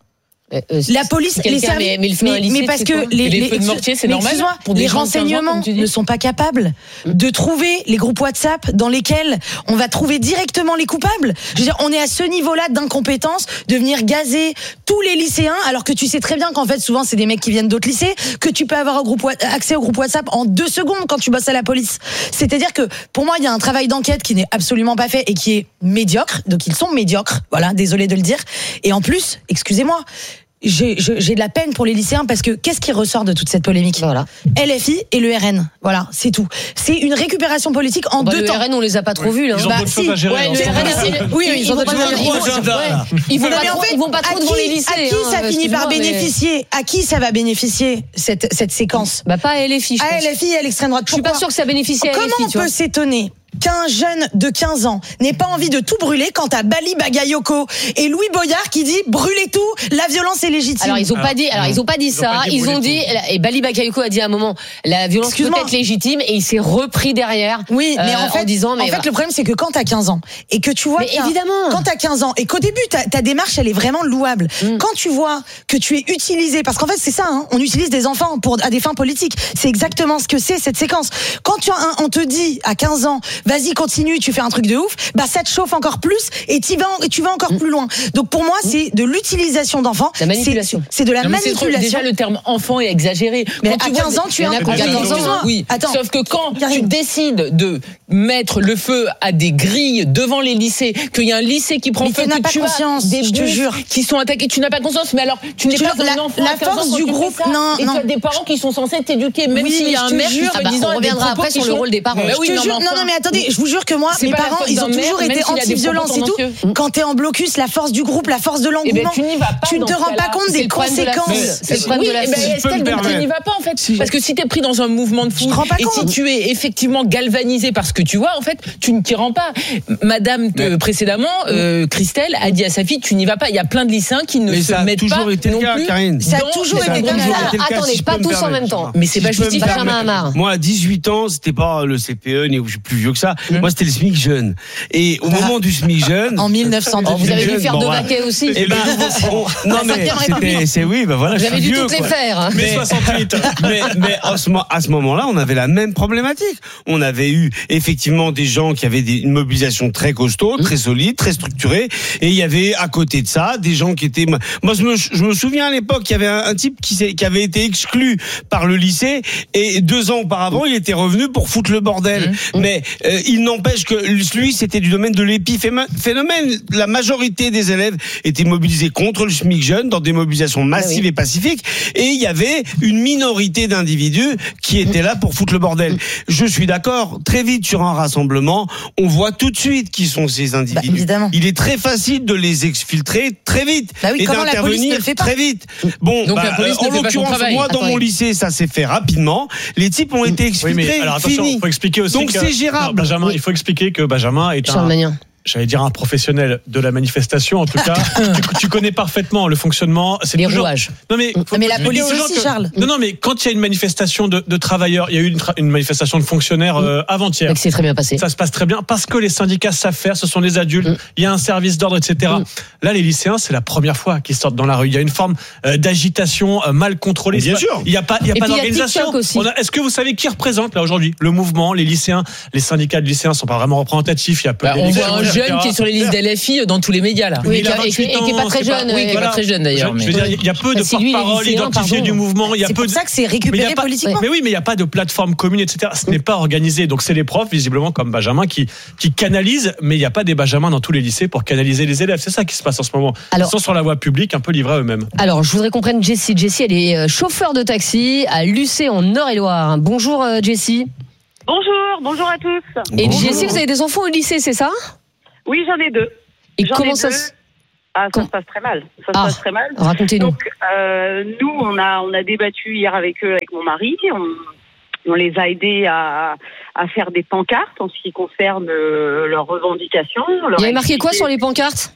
La police, les services, mais parce que les feux de mortier, c'est normal. Les renseignements ne sont pas capables de trouver les groupes WhatsApp dans lesquels on va trouver directement les coupables. Je veux dire, on est à ce niveau-là d'incompétence de venir gazer tous les lycéens, alors que tu sais très bien qu'en fait, souvent, c'est des mecs qui viennent d'autres lycées, que tu peux avoir accès au groupe WhatsApp en 2 secondes quand tu bosses à la police. C'est-à-dire que, pour moi, il y a un travail d'enquête qui n'est absolument pas fait et qui est médiocre. Donc, ils sont médiocres. Voilà, désolé de le dire. Et en plus, excusez-moi, j'ai de la peine pour les lycéens parce que qu'est-ce qui ressort de toute cette polémique? Voilà. LFI et le RN. Voilà, c'est tout. C'est une récupération politique en 2 temps. Le RN, on les a pas trop vus, là. Ils ont d'autres choses à gérer. Le RN, oui, ils ont d'autres choses à gérer. Ils vont pas trop devant les lycées. À qui ça finit par bénéficier? À qui ça va bénéficier, cette séquence? Pas à LFI, je pense. À LFI et à l'extrême droite. Je suis pas sûre que ça bénéficie à LFI. Comment on peut s'étonner qu'un jeune de 15 ans n'ait pas envie de tout brûler quand t'as Bali Bagayoko et Louis Boyard qui dit brûlez tout, la violence est légitime. Alors ils ont pas dit ça, ils ont dit et Bali Bagayoko a dit à un moment la violence peut être légitime et il s'est repris derrière. Oui, mais en fait disant le problème c'est que quand t'as 15 ans et que tu vois quand t'as 15 ans et qu'au début ta démarche elle est vraiment louable. Quand tu vois que tu es utilisé, parce qu'en fait c'est ça, on utilise des enfants à des fins politiques. C'est exactement ce que c'est cette séquence. Quand on te dit à 15 ans vas-y continue, tu fais un truc de ouf, ça te chauffe encore plus et tu vas encore plus loin. Donc pour moi c'est de l'utilisation d'enfants. La manipulation. C'est de la manipulation. Déjà le terme enfant est exagéré. Mais à 15 ans tu es un ans. Oui. Attends. Sauf que quand tu décides de mettre le feu à des grilles devant les lycées, qu'il y a un lycée qui prend feu, que tu as des je te jure qui sont attaqués, tu n'as pas conscience. Mais alors tu n'es pas un enfant. La force du groupe. Non. Et tu as des parents qui sont censés t'éduquer, même s'il y a un maire qui se disant. On reviendra après sur le rôle des parents. Non mais attendez, je vous jure que moi, mes parents, ils ont toujours été anti-violence et tout. Quand t'es en blocus, la force du groupe, la force de l'engouement, tu ne te rends pas compte des conséquences. C'est le problème de la Estelle, tu n'y vas pas en fait. Parce que si t'es pris dans un mouvement de foule et si tu es effectivement galvanisé par ce que tu vois, en fait, tu ne t'y rends pas. Madame précédemment, Christelle a dit à sa fille, tu n'y vas pas. Il y a plein de lycéens qui ne se mettent pas non plus. Ça a toujours été comme ça. Attendez, pas tous en même temps. Mais c'est pas justifié. Moi, à 18 ans, c'était pas le CPE, ni je suis plus vieux que ça. Moi, c'était le SMIC jeune. Et au moment du SMIC jeune. En 1902. Vous avez dû faire de vaquet aussi. Et non, mais c'est voilà. J'avais dû toutes les faire. Mais 68. Mais à ce moment-là, on avait la même problématique. On avait eu effectivement des gens qui avaient une mobilisation très costaud, très solide, très structurée. Et il y avait à côté de ça des gens qui étaient. Moi, je me souviens à l'époque, il y avait un type qui avait été exclu par le lycée et 2 ans auparavant, il était revenu pour foutre le bordel. Mais il n'empêche que lui, c'était du domaine de l'épiphénomène. La majorité des élèves étaient mobilisés contre le SMIC jeune dans des mobilisations massives et pacifiques. Et il y avait une minorité d'individus qui étaient là pour foutre le bordel. Je suis d'accord, très vite sur un rassemblement, on voit tout de suite qui sont ces individus. Il est très facile de les exfiltrer très vite et d'intervenir très vite. Bon, donc la police en l'occurrence, moi dans mon lycée, ça s'est fait rapidement. Les types ont été exfiltrés. Oui, mais alors attention, il faut expliquer aussi donc c'est gérable. Benjamin, il faut expliquer que Benjamin est j'allais dire un professionnel de la manifestation, en tout cas, tu connais parfaitement le fonctionnement. C'est les rouages. Non mais la police aussi, Charles. Non mais quand il y a une manifestation de travailleurs, il y a eu une manifestation de fonctionnaires avant-hier. Donc c'est très bien passé. Ça se passe très bien parce que les syndicats savent faire. Ce sont des adultes. Il y a un service d'ordre, etc. Là, les lycéens, c'est la première fois qu'ils sortent dans la rue. Il y a une forme d'agitation mal contrôlée. Bien sûr. Il y a pas d'organisation. Est-ce que vous savez qui représente là aujourd'hui le mouvement, les lycéens, les syndicats de lycéens sont pas vraiment représentatifs. Il y a peu on voit un jeune qui est sur les listes d'LFI dans tous les médias là. Oui, et qui est pas très jeune. Pas très jeune d'ailleurs. Je veux dire, il y a peu de porte-parole identifiés du mouvement. C'est pour ça que c'est récupéré politiquement. Mais oui, mais il n'y a pas de plateforme commune, etc. Ce n'est pas organisé. Donc c'est les profs, visiblement comme Benjamin, qui canalisent. Mais il n'y a pas des Benjamins dans tous les lycées pour canaliser les élèves. C'est ça qui se passe en ce moment. Ils sont sur la voie publique, un peu livrés à eux-mêmes. Alors, je voudrais qu'on prenne Jessie. Jessie, elle est chauffeur de taxi à Lucé en Eure-et-Loire. Bonjour Jessie. Bonjour à tous. Et Jessie, vous avez des enfants au lycée, c'est ça? Oui, j'en ai 2. Et comment ça se... ça se passe très mal. Ça se passe très mal. Racontez-nous. Donc, nous, on a débattu hier avec eux, avec mon mari. On les a aidés à faire des pancartes en ce qui concerne leurs revendications. Il y avait marqué quoi sur les pancartes?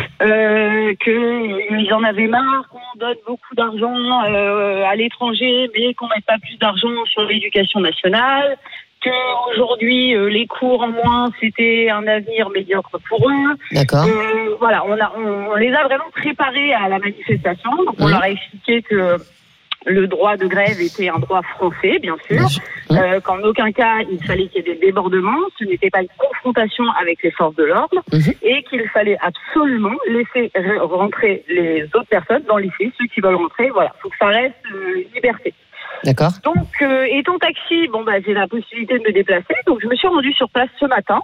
Qu'ils en avaient marre, qu'on donne beaucoup d'argent à l'étranger, mais qu'on mette pas plus d'argent sur l'éducation nationale, qu'aujourd'hui les cours en moins c'était un avenir médiocre pour eux. D'accord. Voilà, on les a vraiment préparés à la manifestation. Donc on leur a expliqué que le droit de grève était un droit français, bien sûr, qu'en aucun cas il fallait qu'il y ait des débordements, ce n'était pas une confrontation avec les forces de l'ordre, et qu'il fallait absolument laisser rentrer les autres personnes dans le lycée, ceux qui veulent rentrer, voilà, faut que ça reste liberté. D'accord. Donc, étant taxi, j'ai la possibilité de me déplacer, donc je me suis rendue sur place ce matin.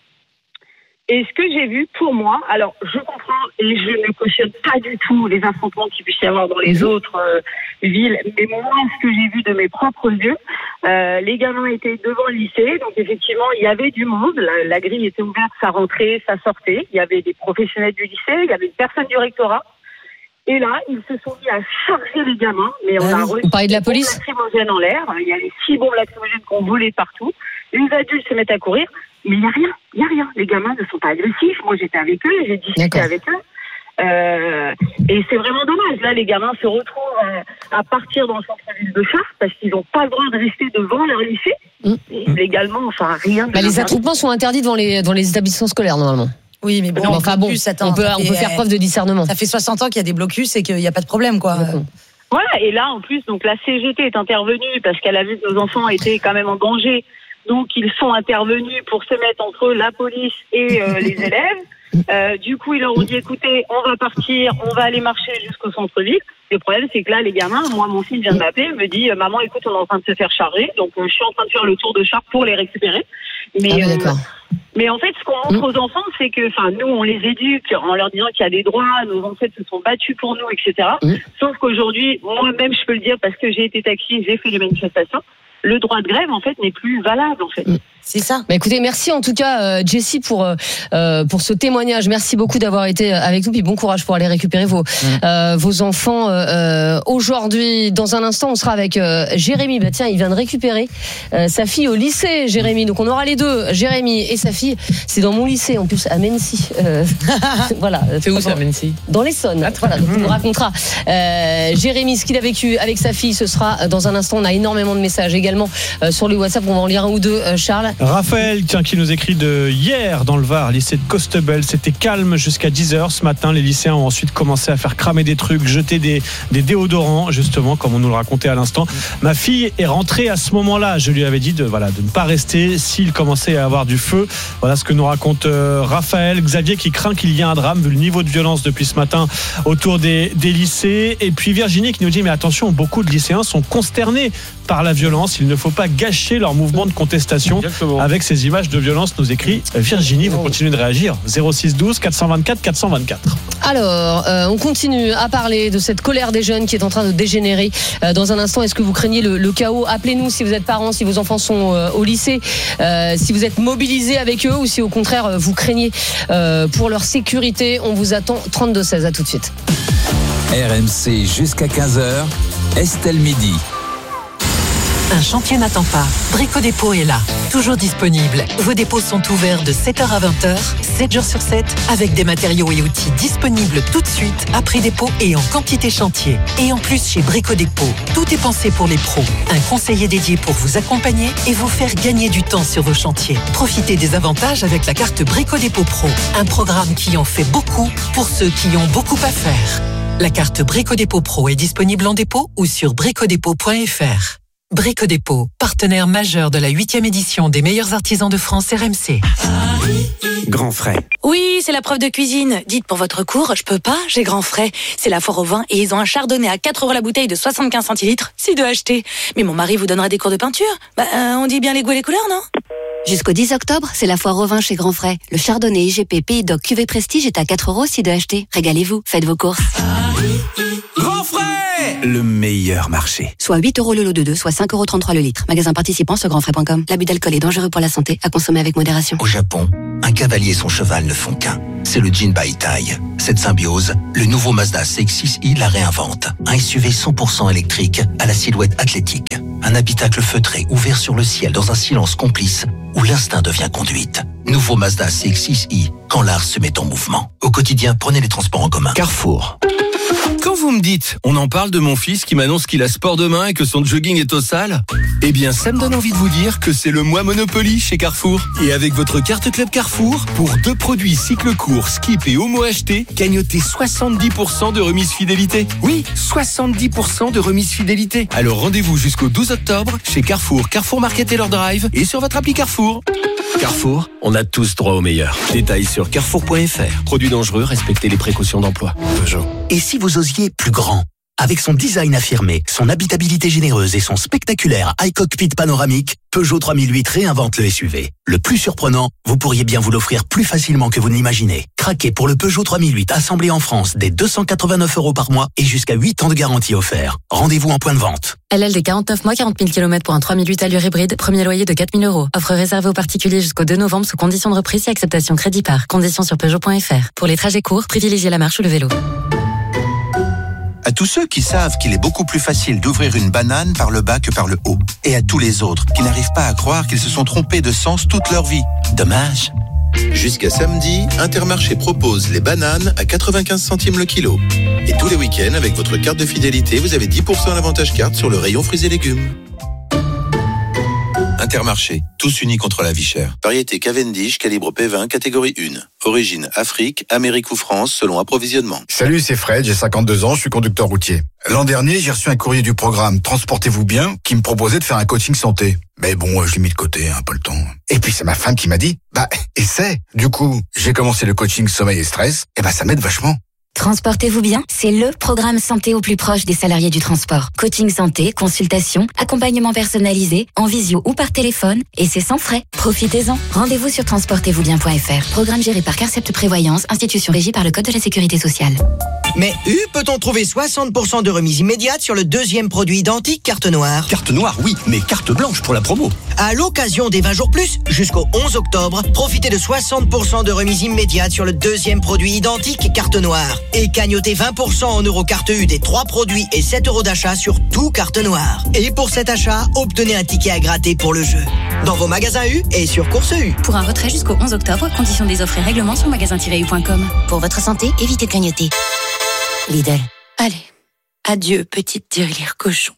Et ce que j'ai vu, pour moi, alors je comprends et je ne cautionne pas du tout les affrontements qu'il puisse y avoir dans les autres villes, mais moi, ce que j'ai vu de mes propres yeux, les gamins étaient devant le lycée, donc effectivement, il y avait du monde, la grille était ouverte, ça rentrait, ça sortait, il y avait des professionnels du lycée, il y avait une personne du rectorat, et là, ils se sont mis à charger les gamins, mais on a reçu vous parlez de la police? des bombes lacrymogènes en l'air, il y avait 6 bombes lacrymogènes qu'on volait partout, les adultes se mettent à courir, mais il n'y a rien. Les gamins ne sont pas agressifs. Moi, j'étais avec eux, j'ai discuté avec eux. Et c'est vraiment dommage. Là, les gamins se retrouvent à partir dans le centre-ville de Chartres parce qu'ils n'ont pas le droit de rester devant leur lycée. Et légalement, rien. Les attroupements sont interdits dans les établissements scolaires, normalement. Oui, mais bon, on peut faire preuve de discernement. Ça fait 60 ans qu'il y a des blocus et qu'il n'y a pas de problème, quoi. Voilà, et là, en plus, donc la CGT est intervenue parce qu'elle a vu que nos enfants étaient quand même en danger. Donc, ils sont intervenus pour se mettre entre la police et les élèves. Du coup, ils leur ont dit, écoutez, on va partir, on va aller marcher jusqu'au centre-ville. Le problème, c'est que là, les gamins, moi, mon fils vient de m'appeler, me dit, maman, écoute, on est en train de se faire charger. Donc, je suis en train de faire le tour de Chartres pour les récupérer. Mais en fait, ce qu'on montre aux enfants, c'est que, nous, on les éduque en leur disant qu'il y a des droits, nos ancêtres se sont battus pour nous, etc. Sauf qu'aujourd'hui, moi-même, je peux le dire parce que j'ai été taxi, j'ai fait les manifestations. Le droit de grève, en fait, n'est plus valable, en fait. C'est ça. Écoutez, merci en tout cas, Jessie, pour ce témoignage. Merci beaucoup d'avoir été avec nous. Puis bon courage pour aller récupérer vos enfants aujourd'hui. Dans un instant, on sera avec Jérémy. Tiens, il vient de récupérer sa fille au lycée, Jérémy. Donc on aura les deux, Jérémy et sa fille. C'est dans mon lycée, en plus, à Mency. Voilà. C'est où ça, Mency? Dans l'Essonne. Voilà, donc il nous racontera. Jérémy, ce qu'il a vécu avec sa fille, ce sera dans un instant. On a énormément de messages également sur le WhatsApp. On va en lire un ou deux, Charles. Raphaël, qui nous écrit de hier dans le Var, lycée de Costebel. C'était calme jusqu'à 10h ce matin. Les lycéens ont ensuite commencé à faire cramer des trucs, jeter des déodorants, justement, comme on nous le racontait à l'instant. Ma fille est rentrée à ce moment-là. Je lui avais dit de ne pas rester s'il commençait à avoir du feu. Voilà ce que nous raconte Raphaël. Xavier qui craint qu'il y ait un drame vu le niveau de violence depuis ce matin autour des lycées. Et puis Virginie qui nous dit, mais attention, beaucoup de lycéens sont consternés par la violence. Il ne faut pas gâcher leur mouvement de contestation. Exactement. Avec ces images de violence, nous écrit Virginie. Vous continuez de réagir. 06 12 424 424. Alors, on continue à parler de cette colère des jeunes qui est en train de dégénérer. Dans un instant, est-ce que vous craignez le chaos? Appelez-nous si vous êtes parents, si vos enfants sont au lycée, si vous êtes mobilisés avec eux ou si au contraire vous craignez pour leur sécurité. On vous attend 32-16. À tout de suite. RMC jusqu'à 15h. Estelle Midi. Un chantier n'attend pas. Brico Dépôt est là, toujours disponible. Vos dépôts sont ouverts de 7h à 20h, 7 jours sur 7, avec des matériaux et outils disponibles tout de suite, à prix dépôt et en quantité chantier. Et en plus, chez Brico Dépôt, tout est pensé pour les pros. Un conseiller dédié pour vous accompagner et vous faire gagner du temps sur vos chantiers. Profitez des avantages avec la carte Brico Dépôt Pro, un programme qui en fait beaucoup pour ceux qui ont beaucoup à faire. La carte Brico Dépôt Pro est disponible en dépôt ou sur bricodépôt.fr. Brico Dépôt, partenaire majeur de la 8e édition des meilleurs artisans de France RMC. Grand frais. Oui, c'est la preuve de cuisine. Dites pour votre cours, je peux pas, j'ai grand frais. C'est la foire au vin et ils ont un chardonnay à 4 € la bouteille de 75 centilitres, si de acheter. Mais mon mari vous donnera des cours de peinture. On dit bien les goûts et les couleurs, non? Jusqu'au 10 octobre, c'est la foire au vin chez Grand Frais. Le chardonnay IGP Pays d'Oc Cuvée Prestige est à 4 € si de acheter. Régalez-vous, faites vos courses. Grand frais, le meilleur marché. Soit 8 € le lot de 2, soit 5,33 € le litre. Magasin participant sur grandfrais.com. L'abus d'alcool est dangereux pour la santé, à consommer avec modération. Au Japon, un cavalier et son cheval ne font qu'un. C'est le Jinbaitai. Cette symbiose, le nouveau Mazda CX-6i la réinvente. Un SUV 100% électrique à la silhouette athlétique. Un habitacle feutré ouvert sur le ciel dans un silence complice où l'instinct devient conduite. Nouveau Mazda CX-6i, quand l'art se met en mouvement. Au quotidien, prenez les transports en commun. Carrefour. Quand vous me dites, on en parle de mon fils qui m'annonce qu'il a sport demain et que son jogging est au sale, eh bien ça me donne envie de vous dire que c'est le mois Monopoly chez Carrefour. Et avec votre carte Club Carrefour, pour 2 produits cycle court, skip et homo achetés, gagnotez 70% de remise fidélité. Oui, 70% de remise fidélité. Alors rendez-vous jusqu'au 12 octobre chez Carrefour, Carrefour Market et leur drive et sur votre appli Carrefour. Carrefour, on a tous droit au meilleur. Détails sur carrefour.fr. Produits dangereux, respectez les précautions d'emploi. Peugeot. Et si vous osiez plus grand? Avec son design affirmé, son habitabilité généreuse et son spectaculaire iCockpit panoramique, Peugeot 3008 réinvente le SUV. Le plus surprenant, vous pourriez bien vous l'offrir plus facilement que vous n'imaginez. Craquez pour le Peugeot 3008 assemblé en France dès 289 € par mois et jusqu'à 8 ans de garantie offert. Rendez-vous en point de vente. LLD 49 mois, 40 000 km pour un 3008 allure hybride, premier loyer de 4 000 €. Offre réservée aux particuliers jusqu'au 2 novembre sous condition de reprise et acceptation crédit par. Conditions sur Peugeot.fr. Pour les trajets courts, privilégiez la marche ou le vélo. À tous ceux qui savent qu'il est beaucoup plus facile d'ouvrir une banane par le bas que par le haut. Et à tous les autres qui n'arrivent pas à croire qu'ils se sont trompés de sens toute leur vie. Dommage. Jusqu'à samedi, Intermarché propose les bananes à 95 centimes le kilo. Et tous les week-ends, avec votre carte de fidélité, vous avez 10% d'avantage carte sur le rayon fruits et légumes. Intermarché, tous unis contre la vie chère. Variété Cavendish, calibre P20, catégorie 1. Origine Afrique, Amérique ou France, selon approvisionnement. Salut, c'est Fred, j'ai 52 ans, je suis conducteur routier. L'an dernier, j'ai reçu un courrier du programme Transportez-vous bien qui me proposait de faire un coaching santé. Mais bon, je l'ai mis de côté, pas le temps. Et puis c'est ma femme qui m'a dit, essaie. Du coup, j'ai commencé le coaching sommeil et stress, et ça m'aide vachement. Transportez-vous bien, c'est le programme santé au plus proche des salariés du transport. Coaching santé, consultation, accompagnement personnalisé, en visio ou par téléphone, et c'est sans frais. Profitez-en. Rendez-vous sur transportezvousbien.fr. Programme géré par Carcept Prévoyance, institution régie par le Code de la Sécurité sociale. Mais peut-on trouver 60% de remise immédiate sur le deuxième produit identique carte noire? Carte noire, oui, mais carte blanche pour la promo. À l'occasion des 20 jours plus, jusqu'au 11 octobre, profitez de 60% de remise immédiate sur le deuxième produit identique carte noire. Et cagnotez 20% en euros carte U des 3 produits et 7 € d'achat sur tout carte noire. Et pour cet achat, obtenez un ticket à gratter pour le jeu. Dans vos magasins U et sur Course U. Pour un retrait jusqu'au 11 octobre, conditions des offres et règlements sur magasin-u.com. Pour votre santé, évitez de clignoter. Lidl. Allez, adieu petite tirelire cochon.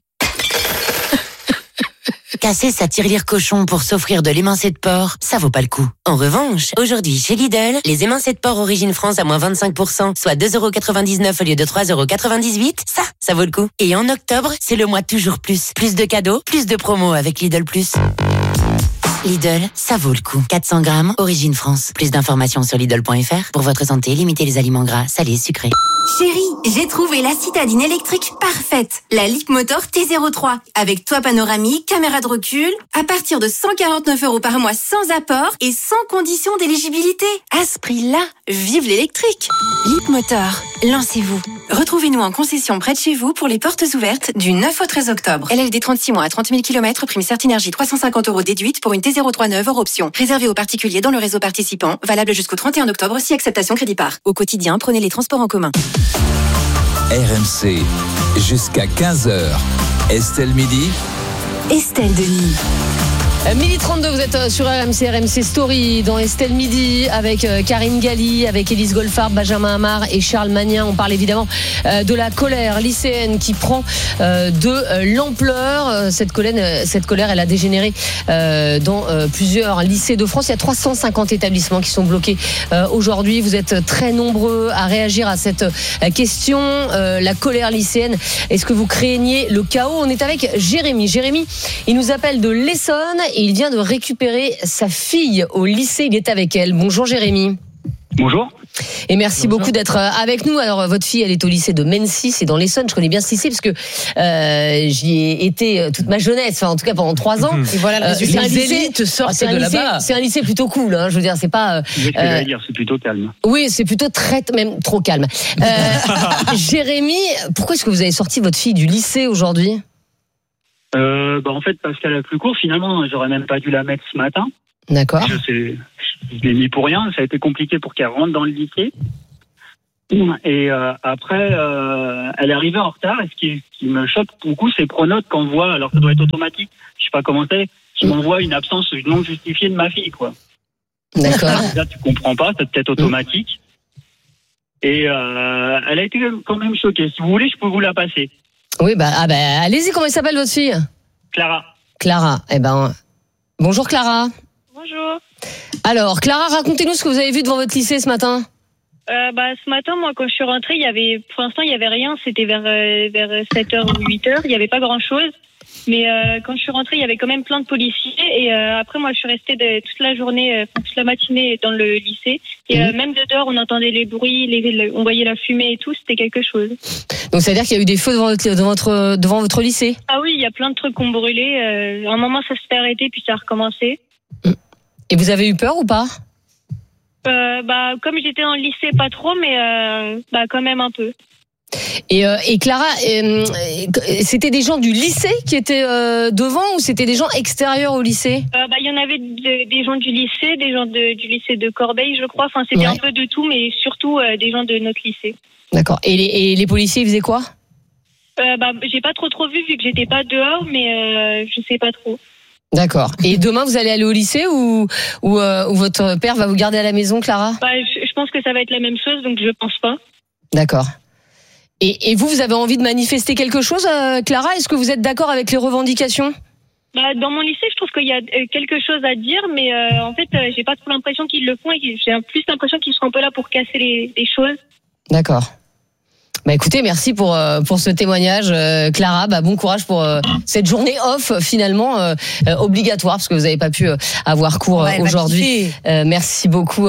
Casser sa tirelire cochon pour s'offrir de l'émincé de porc, ça vaut pas le coup. En revanche, aujourd'hui chez Lidl, les émincés de porc Origine France à moins 25%, soit 2,99 € au lieu de 3,98 €, ça vaut le coup. Et en octobre, c'est le mois toujours plus. Plus de cadeaux, plus de promos avec Lidl+. Lidl, ça vaut le coup. 400 grammes, Origine France. Plus d'informations sur Lidl.fr. Pour votre santé, limitez les aliments gras, salés, sucrés. Chérie, j'ai trouvé la citadine électrique parfaite. La Leapmotor T03. Avec toit panoramique, caméra de recul. À partir de 149 € par mois sans apport et sans condition d'éligibilité. À ce prix-là, vive l'électrique. Leapmotor, lancez-vous. Retrouvez-nous en concession près de chez vous pour les portes ouvertes du 9 au 13 octobre. LLD 36 mois à 30 000 km, prime Certinergie 350 € déduite pour une T03 neuve hors option. Réservé aux particuliers dans le réseau participant. Valable jusqu'au 31 octobre si acceptation crédit par. Au quotidien, prenez les transports en commun. RMC, jusqu'à 15h. Estelle Midi. Estelle Denis. 12h32, vous êtes sur RMC Story dans Estelle Midi avec Karine Galli, avec Élise Goldfarb, Benjamin Amar et Charles Magnin. On parle évidemment de la colère lycéenne qui prend de l'ampleur. Cette colère, elle a dégénéré dans plusieurs lycées de France. Il y a 350 établissements qui sont bloqués aujourd'hui. Vous êtes très nombreux à réagir à cette question. La colère lycéenne, est-ce que vous craignez le chaos? On est avec Jérémy. Jérémy, il nous appelle de l'Essonne. Et il vient de récupérer sa fille au lycée. Il est avec elle. Bonjour Jérémy. Bonjour. Et merci beaucoup d'être avec nous. Alors votre fille, elle est au lycée de Mency, c'est dans l'Essonne. Je connais bien ce lycée parce que j'y ai été toute ma jeunesse, enfin en tout cas pendant 3 ans. Et voilà le résultat. Les élites sortent de là-bas. C'est un lycée plutôt cool, hein, je veux dire, c'est pas. Oui, ce que j'allais dire, c'est plutôt calme. Oui, c'est plutôt même trop calme. Jérémy, pourquoi est-ce que vous avez sorti votre fille du lycée aujourd'hui? En fait, parce qu'elle a plus court, finalement, j'aurais même pas dû la mettre ce matin. D'accord. Je l'ai mis pour rien. Ça a été compliqué pour qu'elle rentre dans le lycée. Et après, elle est arrivée en retard. Et ce qui me choque beaucoup, c'est Pronote qu'on voit, alors ça doit être automatique, je sais pas comment c'est, qui m'envoie une absence non justifiée de ma fille, quoi. D'accord. Là, tu comprends pas, c'est peut-être automatique. Et elle a été quand même choquée. Si vous voulez, je peux vous la passer. Oui, allez-y, comment elle s'appelle votre fille? Clara. Clara, bonjour Clara. Bonjour. Alors, Clara, racontez-nous ce que vous avez vu devant votre lycée ce matin. Ce matin, moi, quand je suis rentrée, pour l'instant, il y avait rien. C'était vers 7h ou 8h. Il n'y avait pas grand-chose. Mais quand je suis rentrée, il y avait quand même plein de policiers. Et après, moi, je suis restée toute la journée, toute la matinée dans le lycée. Et même de dehors, on entendait les bruits, on voyait la fumée et tout. C'était quelque chose. Donc, ça veut dire qu'il y a eu des feux devant votre lycée? Ah oui, il y a plein de trucs qui ont brûlé. À un moment, ça s'est arrêté, puis ça a recommencé. Et vous avez eu peur ou pas? Comme j'étais dans le lycée, pas trop, mais quand même un peu. Et Clara, c'était des gens du lycée qui étaient devant ou c'était des gens extérieurs au lycée? Il y en avait des gens du lycée, des gens du lycée de Corbeil, je crois. Enfin, c'était un peu de tout, mais surtout des gens de notre lycée. D'accord. Et les policiers, ils faisaient quoi? J'ai pas trop vu que j'étais pas dehors, mais je sais pas trop. D'accord. Et demain, vous allez aller au lycée ou votre père va vous garder à la maison, Clara? Je pense que ça va être la même chose, donc je pense pas. D'accord. Et vous avez envie de manifester quelque chose, Clara? Est-ce que vous êtes d'accord avec les revendications? Dans mon lycée, je trouve qu'il y a quelque chose à dire, mais en fait, j'ai pas trop l'impression qu'ils le font et j'ai plus l'impression qu'ils sont un peu là pour casser les choses. D'accord. Écoutez, merci pour ce témoignage, Clara. Bon courage pour cette journée off finalement obligatoire parce que vous n'avez pas pu avoir cours aujourd'hui. Merci beaucoup,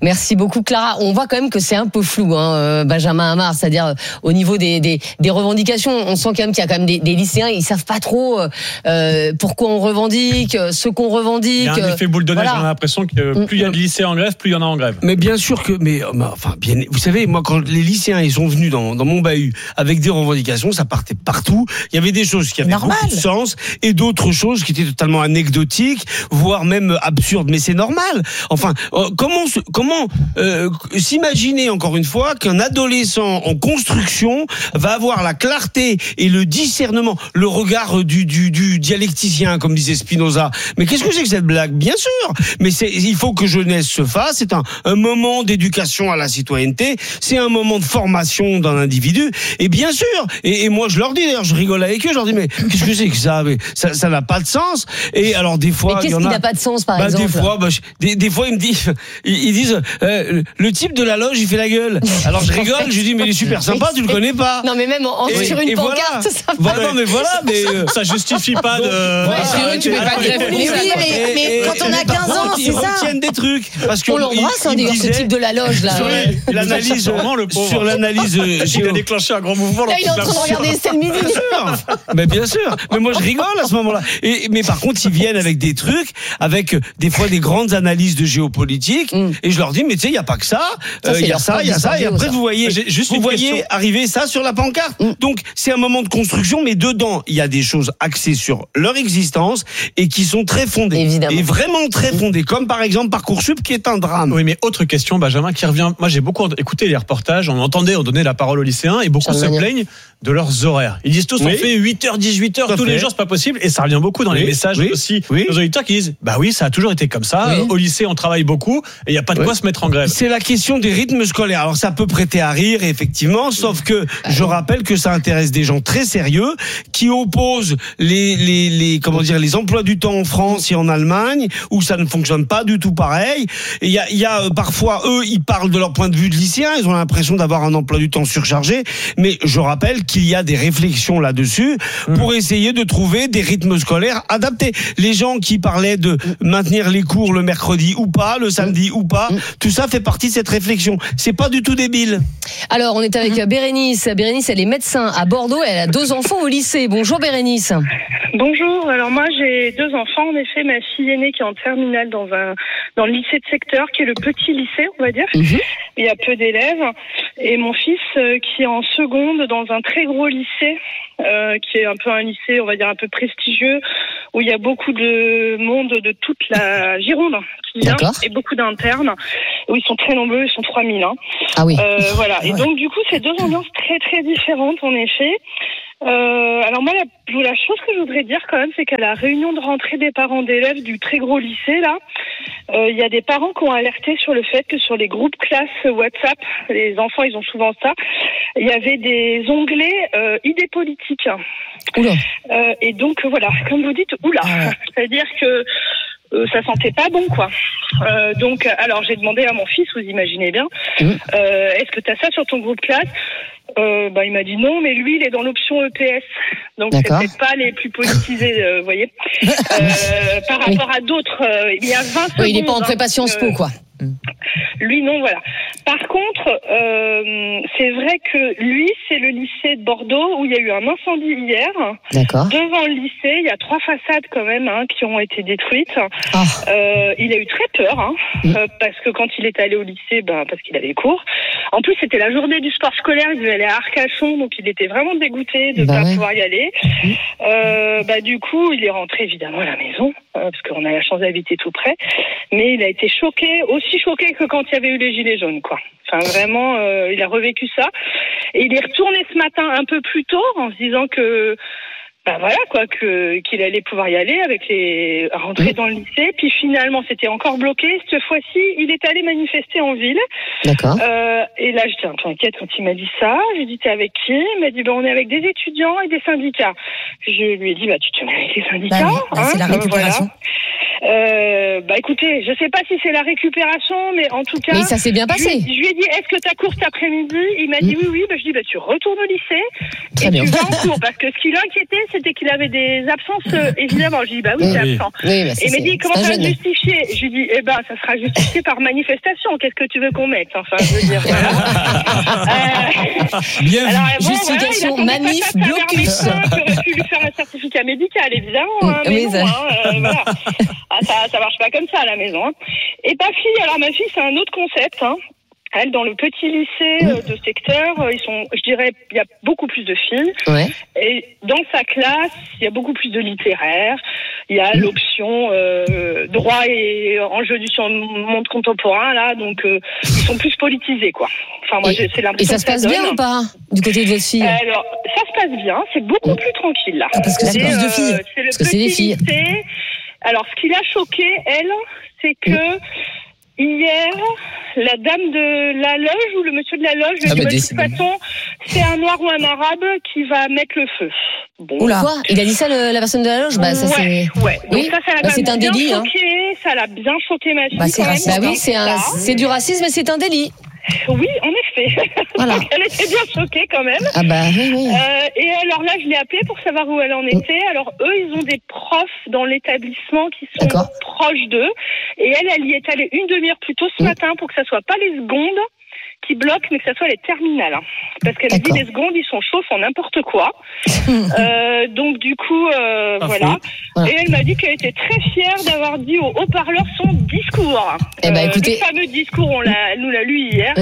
Clara. On voit quand même que c'est un peu flou, Benjamin Amar, c'est-à-dire au niveau des revendications, on sent quand même qu'il y a quand même des lycéens, ils savent pas trop pourquoi on revendique, ce qu'on revendique. Il y a un effet boule de neige. J'ai l'impression que plus il y a de lycéens en grève, plus il y en a en grève. Mais bien sûr que, vous savez, moi quand les lycéens ils sont venus dans mon bahut avec des revendications, ça partait partout. Il y avait des choses qui avaient beaucoup de sens et d'autres choses qui étaient totalement anecdotiques, voire même absurdes. Mais c'est normal. Enfin, comment s'imaginer encore une fois qu'un adolescent en construction va avoir la clarté et le discernement, le regard du dialecticien, comme disait Spinoza. Mais qu'est-ce que c'est que cette blague? Bien sûr. Mais il faut que jeunesse se fasse. C'est un moment d'éducation à la citoyenneté. C'est un moment de formation d'un individu. Et bien sûr, et moi je leur dis, d'ailleurs je rigole avec eux, je leur dis mais qu'est-ce que c'est que ça? Mais ça n'a pas de sens. Et alors des fois, mais qu'est-ce qui n'a pas de sens par exemple? Des fois ils disent le type de la loge il fait la gueule. Alors je rigole, je dis mais il est super sympa, tu le connais pas? Non mais même sur une pancarte, ça justifie pas de. Tu mets pas de grève. Mais quand on a 15 ans, c'est ça. Ils retiennent des trucs parce que on l'embrasse ce type de la loge là. Sur l'analyse il a déclenché un grand mouvement. Là, il est en train de regarder Estelle Midi. Bien sûr. Mais moi, je rigole à ce moment-là. Mais par contre, ils viennent avec des trucs, avec des fois des grandes analyses de géopolitique. Et je leur dis, mais tu sais, il n'y a pas que ça. Il y a ça. Et après, vous voyez arriver ça sur la pancarte. Donc, c'est un moment de construction, mais dedans, il y a des choses axées sur leur existence et qui sont très fondées. Évidemment. Et vraiment très fondées. Comme par exemple Parcoursup, qui est un drame. Oui, mais autre question, Benjamin, qui revient. Moi, j'ai beaucoup écouté les reportages. On donnait la parole aux lycéens et beaucoup se plaignent de leurs horaires. Ils disent tous, on fait 8h, 18h tous les jours, c'est pas possible. Et ça revient beaucoup dans les messages aussi aux auditeurs qui disent, bah oui, ça a toujours été comme ça. Au lycée, on travaille beaucoup et il n'y a pas de quoi se mettre en grève. C'est la question des rythmes scolaires. Alors ça peut prêter à rire, effectivement, sauf que je rappelle que ça intéresse des gens très sérieux qui opposent les emplois du temps en France et en Allemagne où ça ne fonctionne pas du tout pareil. Il y a parfois, eux, ils parlent de leur point de vue de lycéen. Ils ont l'impression d'avoir un emploi du temps surchargé. Mais je rappelle qu'il y a des réflexions là-dessus pour essayer de trouver des rythmes scolaires adaptés. Les gens qui parlaient de maintenir les cours le mercredi ou pas, le samedi ou pas, tout ça fait partie de cette réflexion. C'est pas du tout débile. Alors, on est avec Bérénice. Bérénice, elle est médecin à Bordeaux. Elle a 2 enfants au lycée. Bonjour Bérénice. Bonjour. Alors moi, j'ai 2 enfants. En effet, ma fille aînée qui est en terminale dans le lycée de secteur, qui est le petit lycée, on va dire. Il y a peu d'élèves. Et mon fils qui est en seconde dans un très gros lycée, qui est un peu un lycée, on va dire un peu prestigieux, où il y a beaucoup de monde de toute la Gironde qui vient, et beaucoup d'internes, où ils sont très nombreux, ils sont 3000. Ah oui. Voilà. Et donc du coup, c'est 2 ambiances très très différentes en effet. Alors moi, la chose que je voudrais dire quand même, c'est qu'à la réunion de rentrée des parents d'élèves du très gros lycée, là, il y a des parents qui ont alerté sur le fait que sur les groupes classes WhatsApp, les enfants, ils ont souvent ça, il y avait des onglets idées politiques. Oula. Et donc, voilà, comme vous dites, oula. C'est-à-dire que ça sentait pas bon, quoi. Donc, alors j'ai demandé à mon fils, vous imaginez bien, est-ce que tu as ça sur ton groupe classe? Il m'a dit non, mais lui, il est dans l'option EPS. Donc, c'est peut-être pas les plus politisés, vous voyez. Par rapport à d'autres, il y a 20 secondes. Oui, il n'est pas en prépa Sciences Po, quoi. Lui, non, voilà. Par contre, c'est vrai que lui, c'est le lycée de Bordeaux où il y a eu un incendie hier. D'accord. Devant le lycée, il y a 3 façades quand même qui ont été détruites. Il a eu très peur, parce que quand il est allé au lycée, parce qu'il avait cours. En plus, c'était la journée du sport scolaire, il devait aller à Arcachon, donc il était vraiment dégoûté de ne pas pouvoir y aller. Du coup, il est rentré évidemment à la maison, parce qu'on a la chance d'habiter tout près. Mais il a été choqué, aussi choqué que quand il y avait eu les gilets jaunes, quoi. Enfin, vraiment, il a revécu ça. Et il est retourné ce matin un peu plus tôt en se disant que, qu'il allait pouvoir y aller rentrer dans le lycée. Puis finalement, c'était encore bloqué. Cette fois-ci, il est allé manifester en ville. D'accord. Et là, j'étais un peu inquiète quand il m'a dit ça. J'ai dit, t'es avec qui? Il m'a dit, on est avec des étudiants et des syndicats. Je lui ai dit, tu te mets avec les syndicats? C'est la récupération. Écoutez, je sais pas si c'est la récupération, mais en tout cas. Mais ça s'est bien passé. Je lui ai dit, est-ce que t'as cours cet après-midi? Il m'a dit oui. Je dis, tu retournes au lycée. Très bien. Tu vas en cours. Parce que ce qui l'inquiétait, c'était qu'il avait des absences, évidemment. Je dis, oui, t'es absent. Oui, et il m'a dit, comment ça va justifier? Je lui dis, ça sera justifié par manifestation. Qu'est-ce que tu veux qu'on mette? Enfin, je veux dire, Bien. Alors, justification, manif, blocus. J'aurais pu lui faire un certificat médical, évidemment. Voilà. Ça marche pas comme ça à la maison. Et ma fille, c'est un autre concept. Elle, dans le petit lycée de secteur, il y a beaucoup plus de filles. Ouais. Et dans sa classe, il y a beaucoup plus de littéraire. Il y a l'option droit et enjeux du monde contemporain, là. Donc, ils sont plus politisés, quoi. Enfin, moi, c'est l'impression. Et ça se passe bien ou pas, du côté de votre fille? Alors, ça se passe bien. C'est beaucoup plus tranquille, là. Parce que c'est plus de filles. C'est le petit lycée. Alors, ce qui l'a choquée, elle, c'est que hier, la dame de la loge ou le monsieur de la loge lui a dit, de toute façon, c'est un noir ou un arabe qui va mettre le feu. Bon. Oula, quoi? Il a dit ça, la personne de la loge? Ça, c'est... Ouais. Donc oui, ça l'a c'est un bien délit. Choqué, ça l'a bien choqué, ma fille. C'est raciste. Oui, c'est du racisme, mais c'est un délit. Oui, en effet. Voilà. Elle était bien choquée quand même. Ah oui. Et alors là, je l'ai appelée pour savoir où elle en était. Alors eux, ils ont des profs dans l'établissement qui sont proches d'eux. Et elle y est allée une demi-heure plus tôt ce matin pour que ça soit pas les secondes qui bloquent, mais que ça soit les terminales. Parce qu'elle a dit les secondes, ils sont chauds en n'importe quoi. Donc du coup, voilà. Et elle m'a dit qu'elle était très fière d'avoir dit au haut-parleur son discours. Écoutez, le fameux discours, elle nous l'a lu hier.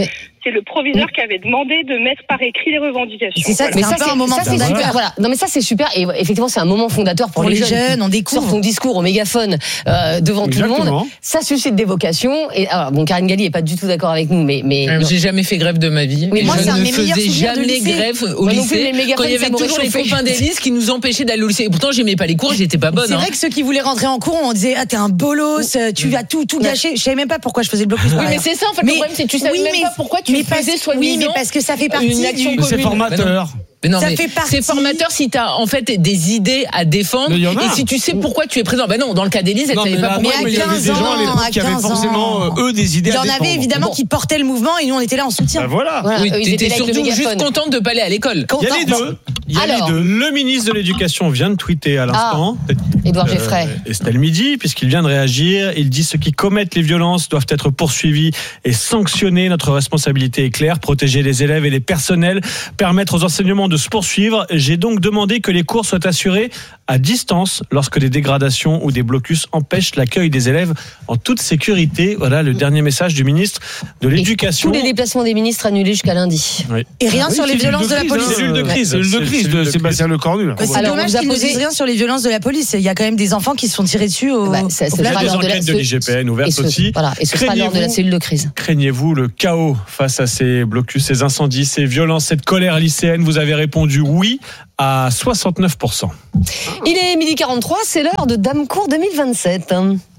c'était le proviseur qui avait demandé de mettre par écrit les revendications. C'est ça, mais ça, c'est un moment fondateur. Voilà. Non, mais ça, c'est super. Et effectivement, c'est un moment fondateur pour les jeunes. On découvre. Sur ton discours au mégaphone, devant tout le monde. Ça suscite des vocations. Et alors, bon, Karine Galli est pas du tout d'accord avec nous, mais j'ai jamais fait grève de ma vie. Oui, moi, je ne faisais jamais grève au lycée. Quand il y avait toujours les copains d'Élise qui nous empêchaient d'aller au lycée. Et pourtant, j'aimais pas les cours, j'étais pas bonne. C'est vrai que ceux qui voulaient rentrer en cours, on disait, ah, t'es un bolos, tu vas tout gâcher. Je savais même pas pourquoi je faisais le blocus. Oui, mais c'est ça, en fait, le problème, c'est que tu savais même pas pourquoi tu faisais soi-disant. Oui, mais parce que ça fait partie une action commune. C'est formateur. Mais non, ça mais fait partie. C'est formateur si t'as en fait des idées à défendre et si tu sais pourquoi tu es présent. Ben non, dans le cas d'Élise, elle savait pas pourquoi. Mais à 15 ans, qui avaient forcément eux des idées à défendre. Il y en avait évidemment qui portaient le mouvement et nous on était là en soutien. Ben voilà. Oui, t'étais surtout juste contente de pas aller à l'école. Il y a les deux. Il y a les deux. Le ministre de l'Éducation vient de tweeter à l'instant. Édouard Geffray. Estelle Midi, puisqu'il vient de réagir. Il dit ceux qui commettent les violences doivent être poursuivis et sanctionnés. Notre responsabilité est claire, protéger les élèves et les personnels, permettre aux enseignements de se poursuivre. J'ai donc demandé que les cours soient assurés à distance lorsque des dégradations ou des blocus empêchent l'accueil des élèves en toute sécurité. Voilà le dernier message du ministre de l'Éducation. Tous les déplacements des ministres annulés jusqu'à lundi. Oui. Et rien sur les violences de la police. Cellule de crise de Sébastien Lecornu. C'est dommage qu'ils ne disent rien sur les violences de la police. Il y a quand même des enfants qui se font tirer dessus au Il y a des enquêtes de l'IGPN ouvertes aussi. Voilà, et ce sera lors de la cellule de crise. Craignez-vous le chaos face à ces blocus, ces incendies, ces violences, cette colère lycéenne? Vous avez répondu oui à 69%. Il est 12h43, c'est l'heure de Damecourt 2027.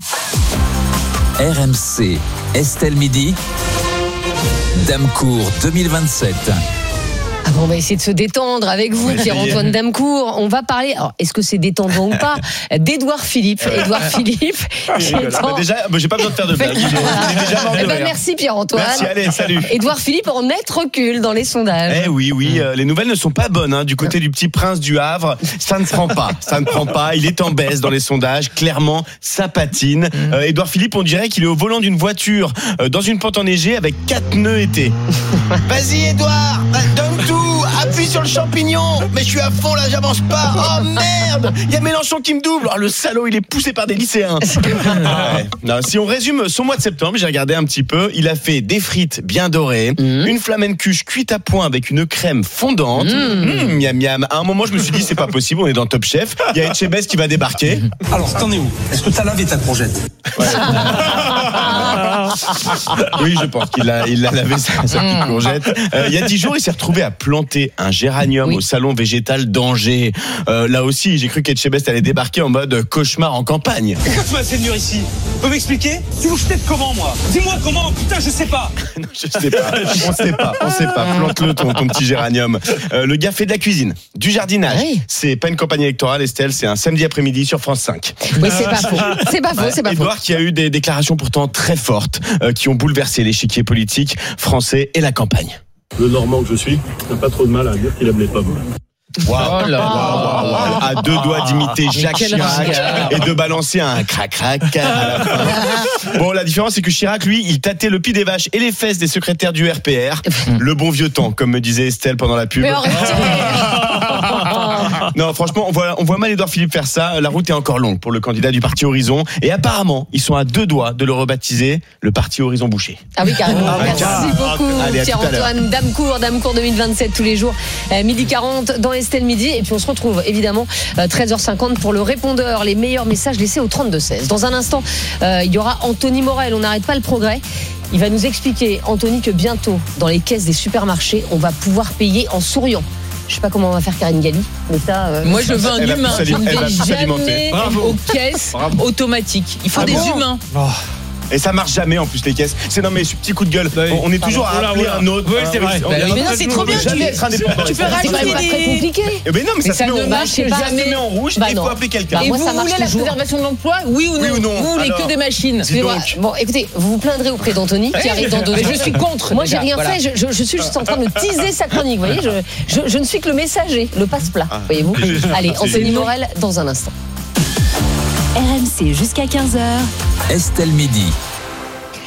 RMC, Estelle Midi, Damecourt 2027. On va essayer de se détendre avec vous, Pierre-Antoine Damecourt. On va parler, alors est-ce que c'est détendant ou pas, d'Édouard Philippe. Édouard Philippe. Déjà, j'ai pas besoin de faire de blague. Il est déjà mort de rire. Merci Pierre-Antoine. Merci, allez, salut. Édouard Philippe en net recul dans les sondages. Oui, les nouvelles ne sont pas bonnes. Du côté du petit prince du Havre, ça ne prend pas. Il est en baisse dans les sondages. Clairement, ça patine. Édouard Philippe, on dirait qu'il est au volant d'une voiture dans une pente enneigée avec 4 nœuds été. Vas-y, Édouard, donne tout. Appuie sur le champignon. Mais je suis à fond là, j'avance pas. Oh merde, il y a Mélenchon qui me double. Oh, le salaud, il est poussé par des lycéens. Non, si on résume son mois de septembre, j'ai regardé un petit peu. Il a fait des frites bien dorées, une flamencuche cuite à point avec une crème fondante. Miam miam. À un moment, je me suis dit c'est pas possible, on est dans Top Chef. Il y a Etchebest qui va débarquer. Alors, t'en es où? Est-ce que t'as lavé ta courgette? Oui, je pense qu'il a lavé sa petite courgette. Il y a 10 jours, il s'est retrouvé à planter un géranium au salon végétal d'Angers. Là aussi, j'ai cru qu'Etchebest allait débarquer en mode cauchemar en campagne. Pourquoi tu m'as fait venir ici? Tu peux m'expliquer? Tu veux que je t'aide comment, moi? Dis-moi comment. Putain, je sais pas. Non, je sais pas. On sait pas. Plante-le ton petit géranium. Le gars fait de la cuisine, du jardinage. C'est pas une campagne électorale, Estelle. C'est un samedi après-midi sur France 5. Oui, c'est pas faux. C'est pas faux. Édouard qui a eu des déclarations pourtant très fortes qui ont bouleversé l'échiquier politique français et la campagne. Le Normand que je suis n'a pas trop de mal à dire qu'il aime les pommes. Wow. À 2 doigts d'imiter Jacques Chirac et de balancer un crac-crac à la fin. Bon, la différence, c'est que Chirac, lui, il tâtait le pied des vaches et les fesses des secrétaires du RPR. Le bon vieux temps, comme me disait Estelle pendant la pub. Mais non, franchement, on voit mal Édouard Philippe faire ça. La route est encore longue pour le candidat du parti Horizon. Et apparemment, ils sont à 2 doigts de le rebaptiser le parti Horizon Boucher. Ah oui, carrément. Merci beaucoup, Pierre-Antoine Damecourt 2027 tous les jours. 12h40 dans Estelle Midi. Et puis on se retrouve évidemment 13h50 pour le répondeur. Les meilleurs messages laissés au 32-16. Dans un instant, il y aura Anthony Morel. On n'arrête pas le progrès. Il va nous expliquer, Anthony, que bientôt, dans les caisses des supermarchés, on va pouvoir payer en souriant. Je sais pas comment on va faire Karine Galli, mais ça. Moi, je veux un humain. Je ne vais jamais aux caisses automatiques. Il faut des humains. Et ça marche jamais en plus les caisses. C'est non mais ce petit coup de gueule. On est toujours à appeler un autre. Oui, c'est vrai. Mais non, c'est trop bien. Tu peux rajouter des. C'est compliqué. Mais non, mais ça ne marche jamais. Ça se met en rouge. Il faut appeler quelqu'un. Et vous voulez la préservation de l'emploi? Oui ou non? Vous voulez que des machines? Bon, écoutez, vous vous plaindrez auprès d'Anthony qui arrive dans 2 heures. Mais je suis contre. Moi, j'ai rien fait. Je suis juste en train de teaser sa chronique. Vous voyez, je ne suis que le messager, le passe-plat. Voyez-vous. Allez, Anthony Morel dans un instant. RMC jusqu'à 15h. Estelle Midi.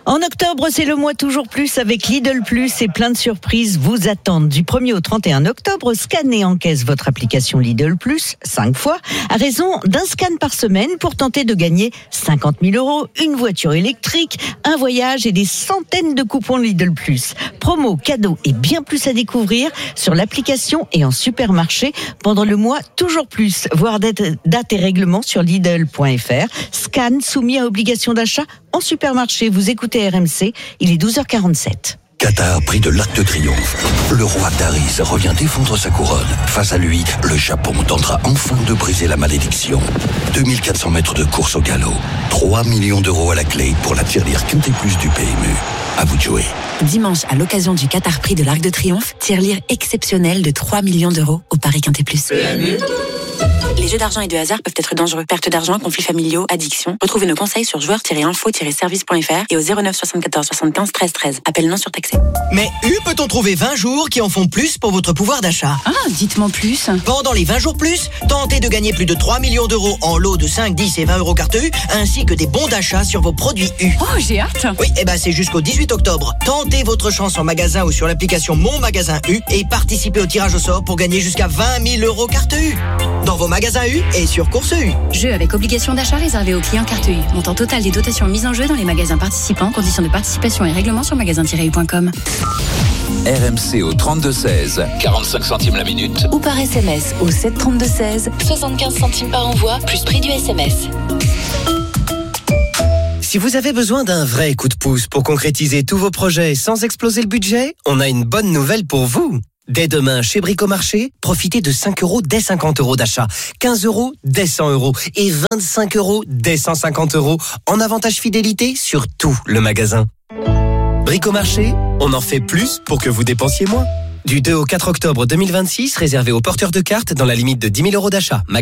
En octobre, c'est le mois toujours plus avec Lidl Plus et plein de surprises vous attendent. Du 1er au 31 octobre, scannez et encaisse votre application Lidl Plus 5 fois à raison d'un scan par semaine pour tenter de gagner 50 000 €, une voiture électrique, un voyage et des centaines de coupons Lidl Plus. Promo, cadeaux et bien plus à découvrir sur l'application et en supermarché pendant le mois toujours plus. Voir date et règlements sur Lidl.fr. Scan soumis à obligation d'achat en supermarché. Vous écoutez RMC, il est 12h47. Qatar, prix de l'Arc de Triomphe. Le roi Taris revient défendre sa couronne. Face à lui, le Japon tentera enfin de briser la malédiction. 2400 mètres de course au galop. 3 millions d'euros à la clé pour la tirelire Quintet Plus du PMU. À vous de jouer. Dimanche, à l'occasion du Qatar Prix de l'Arc de Triomphe, tirelire exceptionnelle de 3 millions d'euros au Paris Quintet Plus. PMU. Les jeux d'argent et de hasard peuvent être dangereux. Perte d'argent, conflits familiaux, addiction. Retrouvez nos conseils sur joueurs-info-service.fr et au 09 74 75 13 13. Appel non surtaxé. Mais peut-on trouver 20 jours qui en font plus pour votre pouvoir d'achat? Ah, dites-moi plus. Pendant les 20 jours plus, tentez de gagner plus de 3 millions d'euros en lots de 5, 10 et 20 € carte U, ainsi que des bons d'achat sur vos produits U. Oh, j'ai hâte. Oui, c'est jusqu'au 18 octobre. Tentez votre chance en magasin ou sur l'application Mon Magasin U et participez au tirage au sort pour gagner jusqu'à 20 000 € carte U. Dans vos magasins U et sur Course U. Jeu avec obligation d'achat réservé aux clients carte U. Montant total des dotations mises en jeu dans les magasins participants. Conditions de participation et règlements sur magasin-u.com. RMC au 32-16, 45 centimes la minute. Ou par SMS au 732-16, 75 centimes par envoi, plus prix du SMS. Si vous avez besoin d'un vrai coup de pouce pour concrétiser tous vos projets sans exploser le budget, on a une bonne nouvelle pour vous. Dès demain, chez Bricomarché, profitez de 5 € dès 50 € d'achat, 15 € dès 100 € et 25 € dès 150 € en avantage fidélité sur tout le magasin. Bricomarché, on en fait plus pour que vous dépensiez moins. Du 2 au 4 octobre 2026, réservé aux porteurs de cartes dans la limite de 10 000 € d'achat.